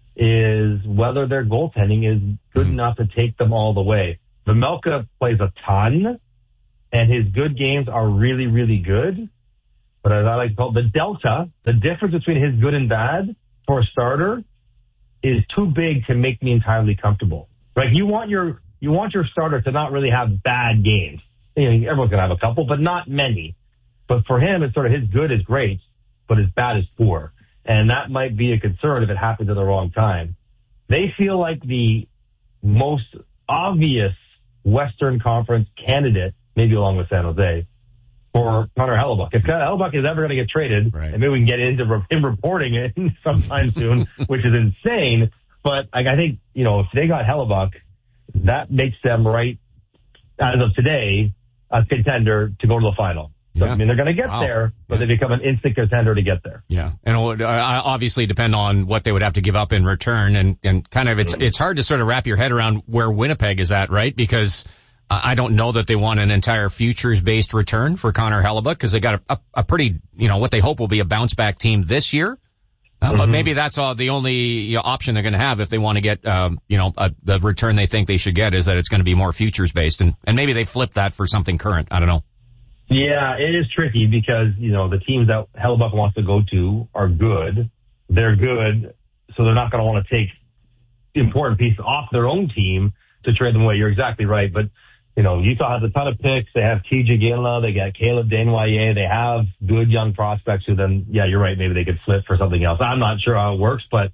is whether their goaltending is good mm-hmm. enough to take them all the way. Vejmelka plays a ton, and his good games are really, really good. But as I like to call it, the delta, the difference between his good and bad for a starter is too big to make me entirely comfortable. Right? You want your you want your starter to not really have bad games. You know, everyone's gonna have a couple, but not many. But for him, it's sort of his good is great, but his bad is poor. And that might be a concern if it happens at the wrong time. They feel like the most obvious Western Conference candidate, maybe along with San Jose, for Connor Hellebuyck. If Connor Hellebuyck is ever going to get traded, right. and maybe we can get into him reporting it sometime soon, which is insane. But like, I think, you know, if they got Hellebuyck, that makes them, right, as of today, a contender to go to the final. So, yeah. I mean, they're going to get wow. there, but yeah. they become an instant contender to get there.
Yeah. And it would uh, obviously depend on what they would have to give up in return. And, and kind of, it's, it's hard to sort of wrap your head around where Winnipeg is at, right? Because I don't know that they want an entire futures-based return for Connor Hellebuyck because they got a, a, a pretty, you know, what they hope will be a bounce-back team this year. Uh, mm-hmm. But maybe that's all the only you know, option they're going to have if they want to get, um, you know, a, the return they think they should get is that it's going to be more futures-based. And, and maybe they flip that for something current. I don't know.
Yeah, it is tricky because, you know, the teams that Hellebuyck wants to go to are good. They're good, so they're not going to want to take important pieces off their own team to trade them away. You're exactly right. But, you know, Utah has a ton of picks. They have T J Ginla. They got Caleb Desnoyers. They have good young prospects who then, yeah, you're right, maybe they could flip for something else. I'm not sure how it works, but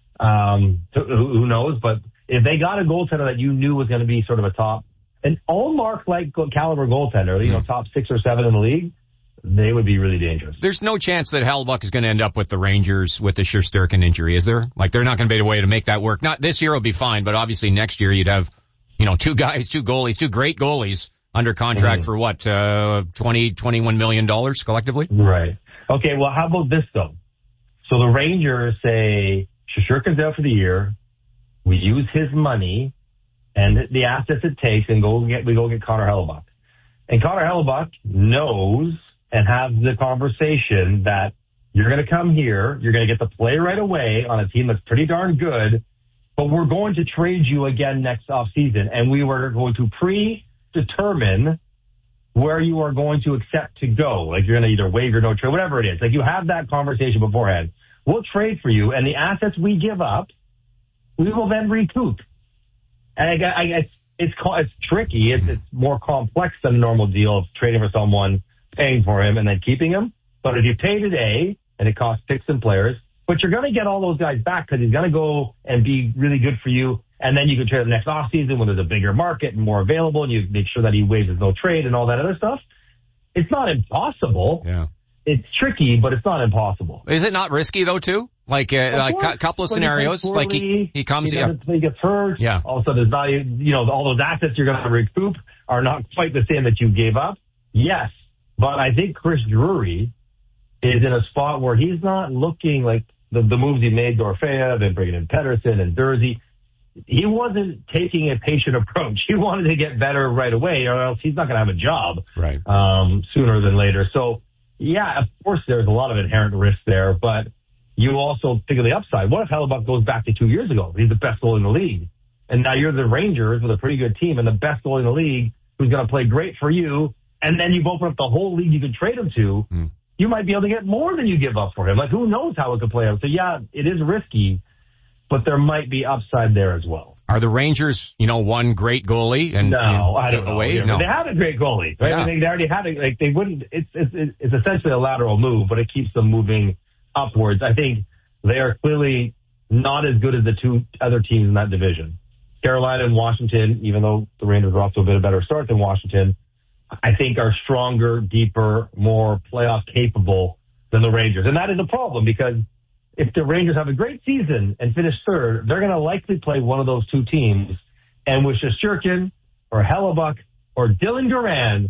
um, who knows? But if they got a goaltender that you knew was going to be sort of a top, an all-mark-like caliber goaltender, you know, top six or seven in the league, they would be really dangerous.
There's no chance that Hellebuyck is going to end up with the Rangers with the Shesterkin injury, is there? Like, they're not going to be a way to make that work. Not this year will be fine, but obviously next year you'd have, you know, two guys, two goalies, two great goalies under contract mm-hmm. for what, uh, twenty, twenty-one million dollars collectively?
Right. Okay, well, how about this, though? So the Rangers say, Shesterkin's out for the year. We use his money and the assets it takes, and go get, we go get Connor Hellebuyck. And Connor Hellebuyck knows and has the conversation that you're going to come here, you're going to get to play right away on a team that's pretty darn good, but we're going to trade you again next offseason, and we were going to predetermine where you are going to accept to go. Like, you're going to either waive or no trade, whatever it is. Like, you have that conversation beforehand. We'll trade for you, and the assets we give up, we will then recoup. And I, I, it's, it's, it's tricky. It's, it's more complex than a normal deal of trading for someone, paying for him, and then keeping him. But if you pay today, and it costs picks and players, but you're going to get all those guys back because he's going to go and be really good for you. And then you can trade him next offseason when there's a bigger market and more available, and you make sure that he waives his no trade and all that other stuff. It's not impossible.
Yeah.
It's tricky, but it's not impossible.
Is it not risky, though, too? Like, uh, like a couple of scenarios,
poorly,
like he, he comes,
he,
yeah.
he gets hurt.
Yeah.
Also, there's not, you know, all those assets you're going to recoup are not quite the same that you gave up. Yes. But I think Chris Drury is in a spot where he's not looking like the, the moves he made, Dorfeyev and bringing in Pedersen and Dursey. He wasn't taking a patient approach. He wanted to get better right away, or else he's not going to have a job
right.
um, sooner than later. So, yeah, of course, there's a lot of inherent risk there, but you also think of the upside. What if Hellebuyck goes back to two years ago? He's the best goalie in the league. And now you're the Rangers with a pretty good team and the best goalie in the league who's going to play great for you. And then you've opened up the whole league you can trade him to. Mm. You might be able to get more than you give up for him. Like, who knows how it could play out. So, yeah, it is risky, but there might be upside there as well.
Are the Rangers, you know, one great goalie and
no,
and
I don't know.
Away?
Yeah,
no.
They have a great goalie, right?
Yeah.
I mean, they already had it. Like, they wouldn't. It's, it's it's essentially a lateral move, but it keeps them moving upwards. I think they are clearly not as good as the two other teams in that division. Carolina and Washington, even though the Rangers are off to a bit of a better start than Washington, I think are stronger, deeper, more playoff capable than the Rangers, and that is a problem because if the Rangers have a great season and finish third, they're going to likely play one of those two teams. And with Shesterkin or Hellebuyck or Dylan Duran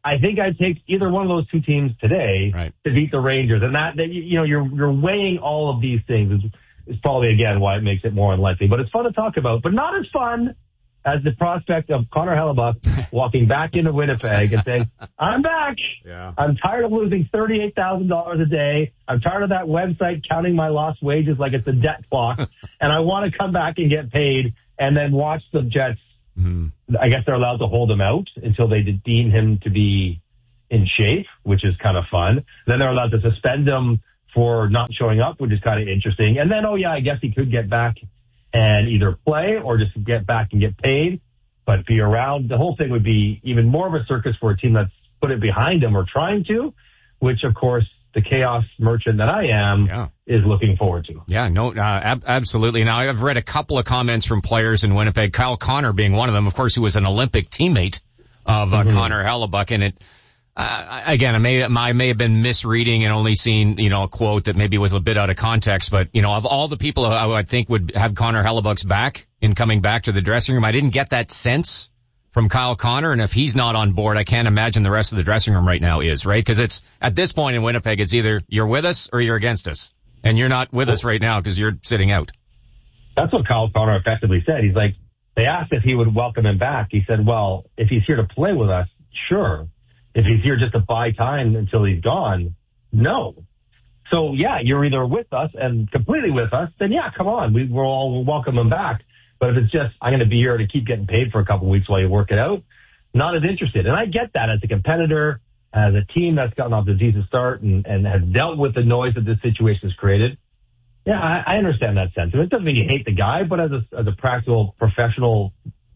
I think I'd take either one of those two teams today
right.
to beat the Rangers. And that, that you know, you're, you're weighing all of these things. It's, it's probably, again, why it makes it more unlikely. But it's fun to talk about, but not as fun as the prospect of Connor Hellebuyck walking back into Winnipeg and saying, I'm back.
Yeah.
I'm tired of losing thirty-eight thousand dollars a day. I'm tired of that website counting my lost wages like it's a debt clock. And I want to come back and get paid and then watch the Jets. Mm-hmm. I guess they're allowed to hold him out until they deem him to be in shape, which is kind of fun. Then they're allowed to suspend him for not showing up, which is kind of interesting. And then, oh yeah, I guess he could get back and either play or just get back and get paid, but be around. The whole thing would be even more of a circus for a team that's put it behind him or trying to, which of course the chaos merchant that I am yeah. is looking forward to.
Yeah, no, uh, ab- absolutely. Now, I've read a couple of comments from players in Winnipeg, Kyle Connor being one of them. Of course, he was an Olympic teammate of uh, mm-hmm. Connor Hellebuyck, and it, uh, again, I may, I may have been misreading and only seen, you know, a quote that maybe was a bit out of context, but, you know, of all the people I would think would have Connor Hellebuck's back in coming back to the dressing room, I didn't get that sense from Kyle Connor, and if he's not on board, I can't imagine the rest of the dressing room right now is, right? Because it's, at this point in Winnipeg, it's either you're with us or you're against us. And you're not with us right now because you're sitting out.
That's what Kyle Connor effectively said. He's like, they asked if he would welcome him back. He said, well, if he's here to play with us, sure. If he's here just to buy time until he's gone, no. So, yeah, you're either with us and completely with us, then, yeah, come on. We, we'll all welcome him back. But if it's just, I'm going to be here to keep getting paid for a couple of weeks while you work it out, not as interested. And I get that as a competitor, as a team that's gotten off to a decent start and, and has dealt with the noise that this situation has created. Yeah, I, I understand that sentiment. It doesn't mean you hate the guy, but as a, as a practical professional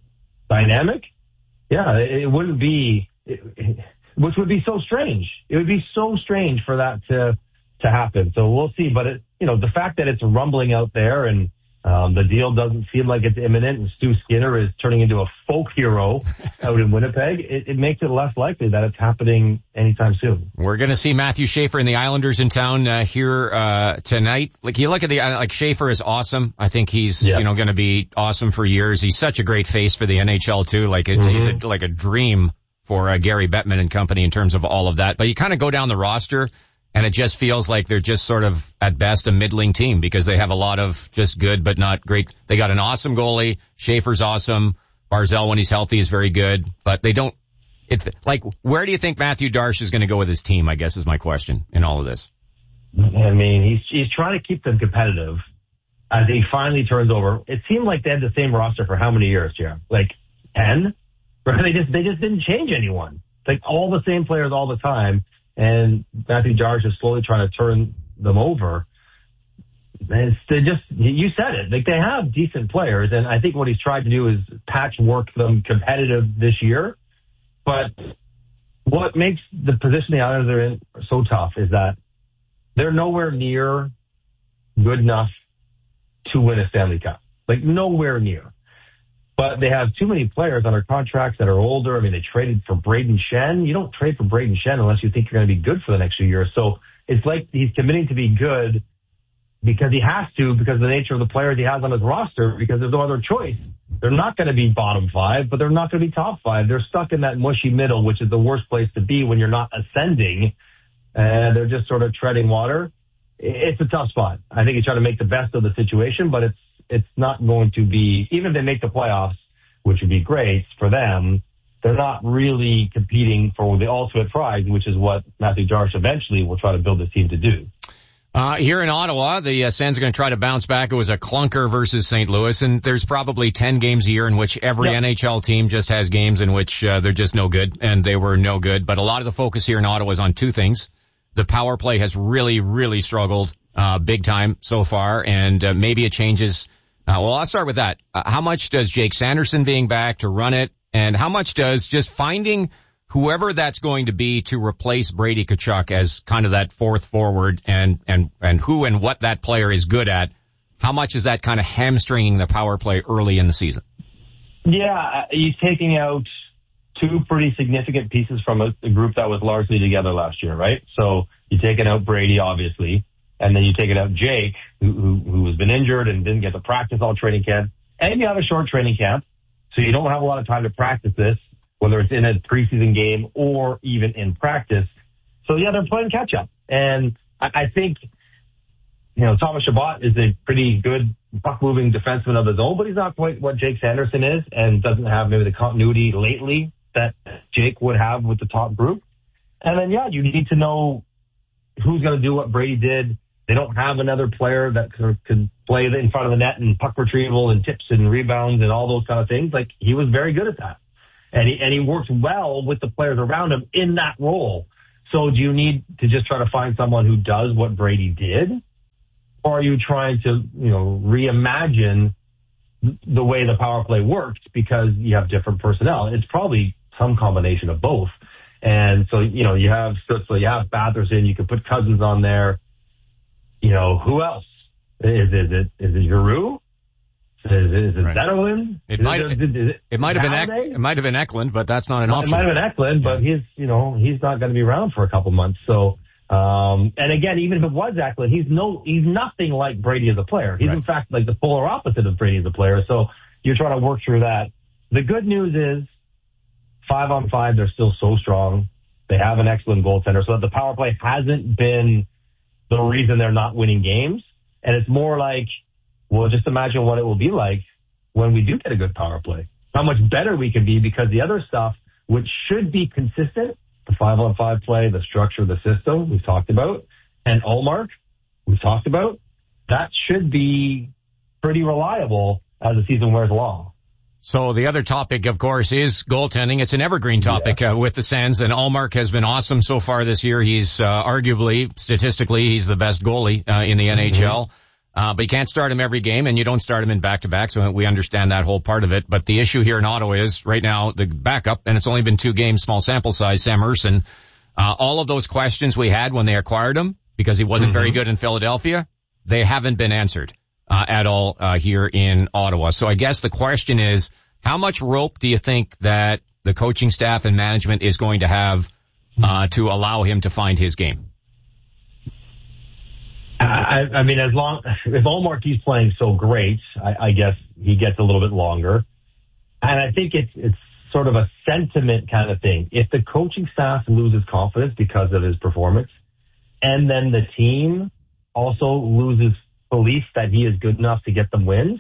dynamic, yeah, it, it wouldn't be, it, it, which would be so strange. It would be so strange for that to, to happen. So we'll see. But it, you know, the fact that it's rumbling out there and, Um, the deal doesn't seem like it's imminent, and Stu Skinner is turning into a folk hero out in Winnipeg. It, it makes it less likely that it's happening anytime soon.
We're going to see Matthew Schaefer and the Islanders in town uh, here uh, tonight. Like you look at the like Schaefer is awesome. I think he's yep. you know going to be awesome for years. He's such a great face for the N H L too. Like it's mm-hmm. he's a, like a dream for uh, Gary Bettman and company in terms of all of that. But you kind of go down the roster. And it just feels like they're just sort of, at best, a middling team because they have a lot of just good but not great. They got an awesome goalie. Schaefer's awesome. Barzal, when he's healthy, is very good. But they don't, it, like, where do you think Matthew Darche is going to go with his team, I guess is my question in all of this.
I mean, he's, he's trying to keep them competitive as he finally turns over. It seemed like they had the same roster for how many years, Jeff? Like ten? They just, they just didn't change anyone. Like all the same players all the time. And Matthew Darche is slowly trying to turn them over. And it's, they just, you said it, like they have decent players. And I think what he's tried to do is patchwork them competitive this year. But what makes the position the Islanders are in so tough is that they're nowhere near good enough to win a Stanley Cup. Like nowhere near. But they have too many players under contracts that are older. I mean, they traded for Braden Shen. You don't trade for Braden Shen unless you think you're going to be good for the next few years. So it's like he's committing to be good because he has to, because of the nature of the players he has on his roster, because there's no other choice. They're not going to be bottom five, but they're not going to be top five. They're stuck in that mushy middle, which is the worst place to be when you're not ascending. And they're just sort of treading water. It's a tough spot. I think he's trying to make the best of the situation, but it's, it's not going to be, even if they make the playoffs, which would be great for them, they're not really competing for the ultimate prize, which is what Matthew Darche eventually will try to build his team to do.
Uh, here in Ottawa, the uh, Sens are going to try to bounce back. It was a clunker versus Saint Louis, and there's probably ten games a year in which every yep. N H L team just has games in which uh, they're just no good, and they were no good. But a lot of the focus here in Ottawa is on two things. The power play has really, really struggled uh big time so far, and uh, maybe it changes. Uh, well, I'll start with that. Uh, how much does Jake Sanderson being back to run it, and how much does just finding whoever that's going to be to replace Brady Tkachuk as kind of that fourth forward, and and and who and what that player is good at, how much is that kind of hamstringing the power play early in the season?
Yeah, he's taking out two pretty significant pieces from a, a group that was largely together last year, right? So you're taking out Brady, obviously. And then you take it out Jake, who, who, who has been injured and didn't get to practice all training camp. And you have a short training camp, so you don't have a lot of time to practice this whether it's in a preseason game or even in practice. So, yeah, they're playing catch-up. And I, I think, you know, Thomas Chabot is a pretty good puck-moving defenseman of his own, but he's not quite what Jake Sanderson is and doesn't have maybe the continuity lately that Jake would have with the top group. And then, yeah, you need to know who's going to do what Brady did. They don't have another player that could, could play in front of the net and puck retrieval and tips and rebounds and all those kind of things. Like, he was very good at that. And he, and he worked well with the players around him in that role. So do you need to just try to find someone who does what Brady did? Or are you trying to, you know, reimagine the way the power play works because you have different personnel? It's probably some combination of both. And so, you know, you have, so you have Batherson, you can put Cousins on there. You know, who else? Is, is it, is it Giroux? Is it, is it right. Zetterlund?
It might,
it,
it, it, it might have been, Ek, it might have been Eklund, but that's not an option.
It might have been Eklund, but he's, you know, he's not going to be around for a couple months. So, um, and again, even if it was Eklund, he's no, he's nothing like Brady as a player. He's right. in fact like the polar opposite of Brady as a player. So you're trying to work through that. The good news is five on five, they're still so strong. They have an excellent goaltender. So the power play hasn't been the reason they're not winning games. And it's more like, well, just imagine what it will be like when we do get a good power play. How much better we can be because the other stuff, which should be consistent, the five-on-five play, the structure of the system we've talked about, and Ullmark we've talked about, that should be pretty reliable as the season wears along.
So the other topic, of course, is goaltending. It's an evergreen topic yeah. uh, with the Sens, and Ullmark has been awesome so far this year. He's uh, arguably, statistically, he's the best goalie uh, in the N H L. Mm-hmm. Uh, but you can't start him every game, and you don't start him in back-to-back, so we understand that whole part of it. But the issue here in Ottawa is, right now, the backup, and it's only been two games, small sample size, Sam Ersson. Uh, all of those questions we had when they acquired him, because he wasn't mm-hmm. very good in Philadelphia, they haven't been answered uh, at all uh, here in Ottawa. So I guess the question is, how much rope do you think that the coaching staff and management is going to have uh, to allow him to find his game?
I, I mean, as long if Ullmark keeps playing so great, I, I guess he gets a little bit longer. And I think it's it's sort of a sentiment kind of thing. If the coaching staff loses confidence because of his performance, and then the team also loses belief that he is good enough to get them wins,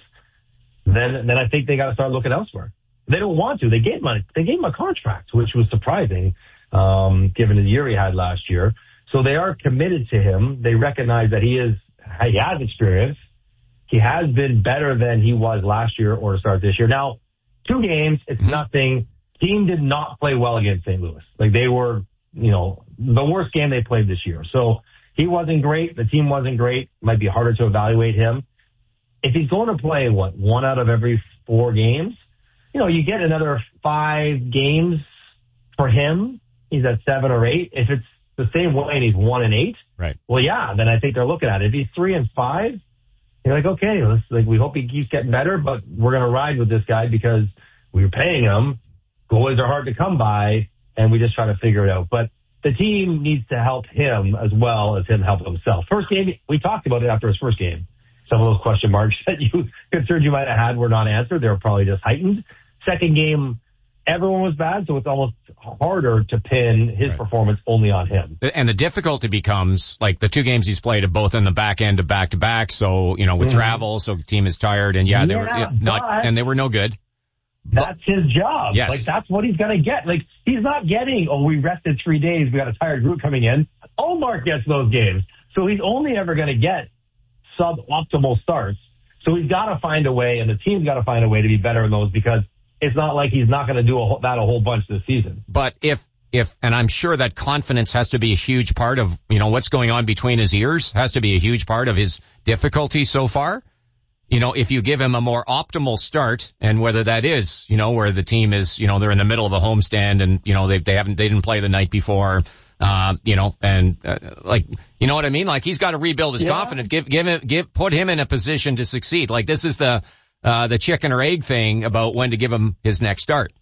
then then I think they got to start looking elsewhere. They don't want to. They gave him a, they gave him a contract, which was surprising, um, given the year he had last year. So they are committed to him. They recognize that he is, he has experience. He has been better than he was last year or to start this year. Now, two games, it's mm-hmm. nothing. Team did not play well against Saint Louis. Like they were, you know, the worst game they played this year. So he wasn't great. The team wasn't great. Might be harder to evaluate him. If he's going to play, what, one out of every four games, you know, you get another five games for him. He's at seven or eight. If it's the same way and he's one and eight,
right?
Well, yeah, then I think they're looking at it. If he's three and five, you're like, okay, let's, like, we hope he keeps getting better, but we're going to ride with this guy because we were paying him. Goalies are hard to come by, and we just try to figure it out. But the team needs to help him as well as him help himself. First game, we talked about it after his first game. Some of those question marks that you concerned you might have had were not answered. They were probably just heightened. Second game, everyone was bad, so it's almost harder to pin his right. performance only on him.
And the difficulty becomes, like, the two games he's played are both in the back end of back-to-back, so, you know, with mm-hmm. travel, so the team is tired, and yeah, yeah they were yeah, not, and they were no good.
That's his job.
Yes.
Like, that's what he's going to get. Like, he's not getting, oh, we rested three days, we got a tired group coming in. Ullmark gets those games. So he's only ever going to get suboptimal starts. So he's got to find a way, and the team's got to find a way to be better in those because it's not like he's not going to do a whole, that a whole bunch this season.
But if, if, and I'm sure that confidence has to be a huge part of, you know, what's going on between his ears, has to be a huge part of his difficulty so far. You know, if you give him a more optimal start, and whether that is, you know, where the team is, you know, they're in the middle of a homestand and, you know, they, they haven't, they didn't play the night before, uh, you know, and, uh, like, you know what I mean? Like, he's got to rebuild his yeah. confidence, give, give him, give, put him in a position to succeed. Like, this is the, Uh, the chicken or egg thing about when to give him his next start.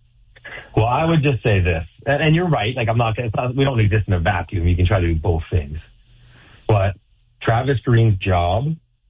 Well, I would just say this, and, and you're right. Like, I'm not going to, we don't exist in a vacuum. You can try to do both things. But Travis Green's job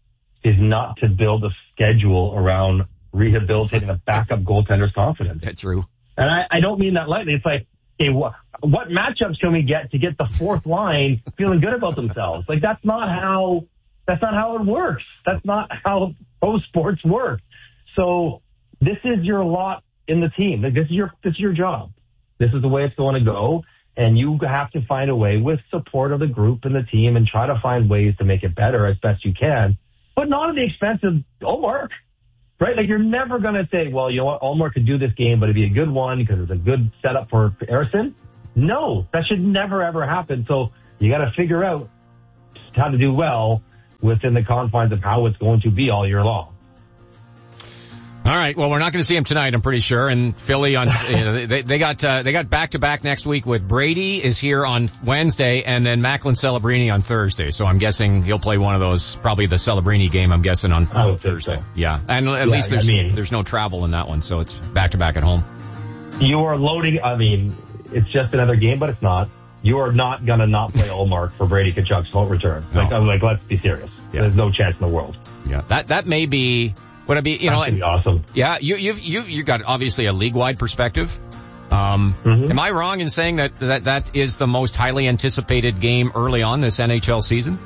is not to build a schedule around rehabilitating a backup goaltender's confidence.
That's true.
And I, I don't mean that lightly. It's like, hey, what, what matchups can we get to get the fourth line feeling good about themselves? Like, that's not how, that's not how it works. That's not how pro sports work. So this is your lot in the team. Like, this is your, this is your job. This is the way it's going to go. And you have to find a way with support of the group and the team and try to find ways to make it better as best you can, but not at the expense of Ullmark, right? Like, you're never going to say, well, you know what, Ullmark could do this game, but it'd be a good one because it's a good setup for Ersson. No, that should never, ever happen. So you got to figure out how to do well within the confines of how it's going to be all year long.
All right. Well, we're not going to see him tonight, I'm pretty sure. And Philly on, you know, they, they got, uh, they got back to back next week with Brady is here on Wednesday and then Macklin Celebrini on Thursday. So I'm guessing he'll play one of those, probably the Celebrini game, I'm guessing on, on Thursday. So. Yeah. And at
yeah,
least there's,
I mean,
there's no travel in that one. So it's back to back at home.
You are loading. I mean, it's just another game, but it's not. You are not going to not play Ullmark for Brady Tkachuk's vote return. No. Like, I'm like, let's be serious. Yeah. There's no chance in the world.
Yeah. That, that may be, Would I be, you know,
That'd be awesome.
Yeah, you, you've, you've, you've got obviously a league-wide perspective. Um, mm-hmm. Am I wrong in saying that, that that is the most highly anticipated game early on this N H L season?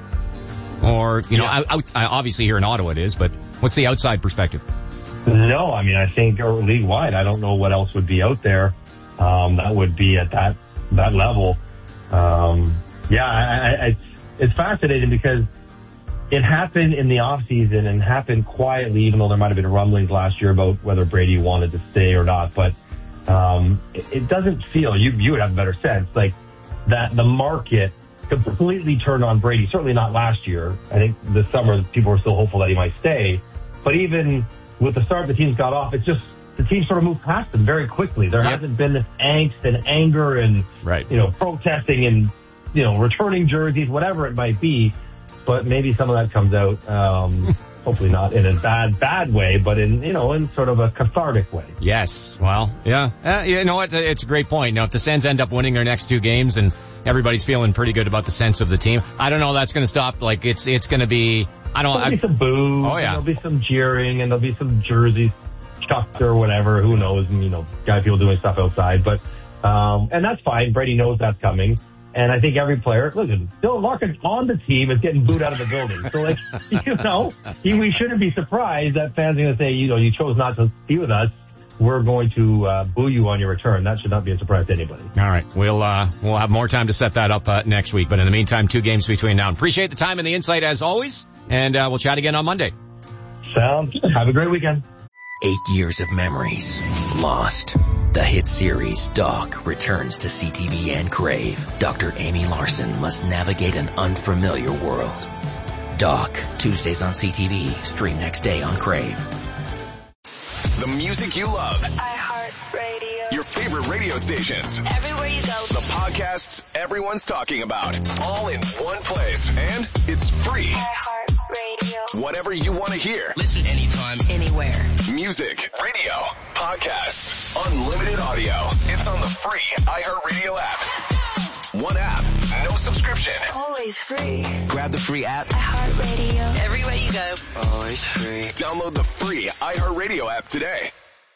Or, you know,
yeah.
out, out, obviously here in Ottawa it is, but what's the outside perspective?
No, I mean, I think league-wide, I don't know what else would be out there, um, that would be at that, that level. Um, yeah, I, I, it's, it's fascinating because it happened in the off season and happened quietly, even though there might have been rumblings last year about whether Brady wanted to stay or not. But um, it, it doesn't feel, you you would have a better sense, like that the market completely turned on Brady. Certainly not last year. I think this summer people were still hopeful that he might stay. But even with the start the teams got off, it's just the team sort of moved past him very quickly. There yep. hasn't been this angst and anger and
right.
you know protesting and you know returning jerseys, whatever it might be. But maybe some of that comes out, um, hopefully not in a bad, bad way, but in, you know, in sort of a cathartic way.
Yes. Well, yeah. Uh, you know what? It's a great point. Now, if the Sens end up winning their next two games and everybody's feeling pretty good about the sense of the team, I don't know that's going to stop. Like, it's, it's going to be, I don't know.
There'll be some boos.
Oh, yeah.
There'll be some jeering and there'll be some jerseys chucked or whatever. Who knows? And, you know, guy people doing stuff outside. But, um, and that's fine. Brady knows that's coming. And I think every player, listen, Dylan Larkin on the team is getting booed out of the building. So, like, you know, we shouldn't be surprised that fans are going to say, you know, you chose not to be with us. We're going to uh, boo you on your return. That should not be a surprise to anybody.
All right. We'll uh, we'll have more time to set that up uh, next week. But in the meantime, two games between now. Appreciate the time and the insight as always. And uh, we'll chat again on Monday.
Sounds good. Have a great weekend.
Eight years of memories lost. The hit series Doc returns to C T V and Crave. Doctor Amy Larson must navigate an unfamiliar world. Doc, Tuesdays on C T V. Stream next day on Crave.
The music you love.
iHeartRadio.
Your favorite radio stations.
Everywhere you go.
The podcasts everyone's talking about. All in one place. And it's free.
iHeartRadio.
Whatever you want to hear.
Listen anytime, anywhere.
Music, radio, podcasts, unlimited audio. It's on the free iHeartRadio app. One app, no subscription.
Always free.
Grab the free app.
iHeartRadio. Everywhere you go.
Always free. Download the free iHeartRadio app today.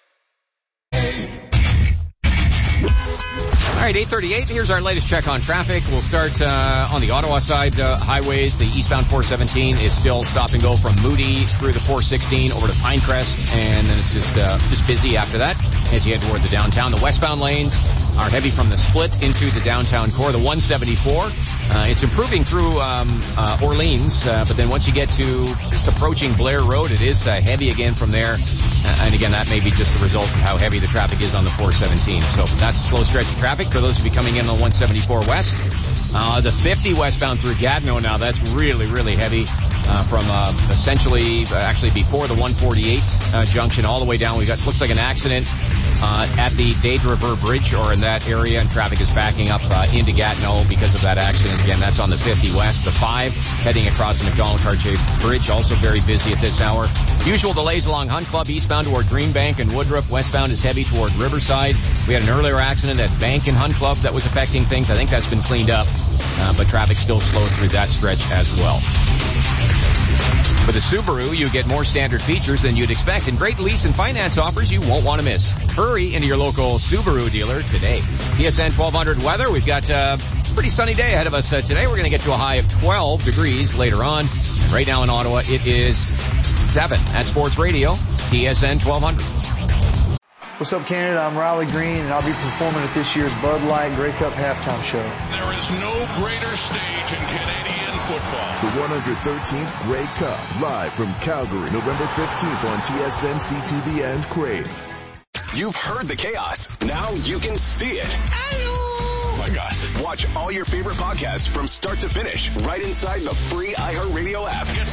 All right, eight thirty-eight. Here's our latest check on traffic. We'll start uh, on the Ottawa side uh, highways. The eastbound four seventeen is still stop and go from Moody through the four sixteen over to Pinecrest, and then it's just uh, just busy after that as you head toward the downtown. The westbound lanes are heavy from the split into the downtown core. The one seventy-four, uh, it's improving through um, uh, Orleans, uh, but then once you get to just approaching Blair Road, it is uh, heavy again from there. Uh, and again, that may be just the result of how heavy the traffic is on the four seventeen. So that's a slow stretch of traffic for those of you coming in on one seventy-four west. Uh, the fifty westbound through Gatineau now, that's really, really heavy uh, from uh, essentially uh, actually before the one forty-eight uh, junction all the way down. We got, looks like an accident uh, at the Dade River Bridge or in that area, and traffic is backing up uh, into Gatineau because of that accident. Again, that's on the fifty west. The five heading across the McDonald-Cartier Bridge, also very busy at this hour. Usual delays along Hunt Club, eastbound toward Greenbank and Woodruff. Westbound is heavy toward Riverside. We had an earlier accident at Bank and Hunt Club that was affecting things. I think that's been cleaned up, uh, but traffic still slow through that stretch as well. With a Subaru, you get more standard features than you'd expect and great lease and finance offers you won't want to miss. Hurry into your local Subaru dealer today. T S N twelve hundred weather. We've got a pretty sunny day ahead of us uh, today. We're going to get to a high of twelve degrees later on. And right now in Ottawa, it is seven at Sports Radio, T S N twelve hundred.
What's up, Canada? I'm Riley Green, and I'll be performing at this year's Bud Light Grey Cup halftime show.
There is no greater stage in Canadian football.
The one hundred thirteenth Grey Cup, live from Calgary, November fifteenth on T S N, C T V, and Crave.
You've heard the chaos. Now you can see it. Oh my God. Watch all your favorite podcasts from start to finish right inside the free iHeartRadio app.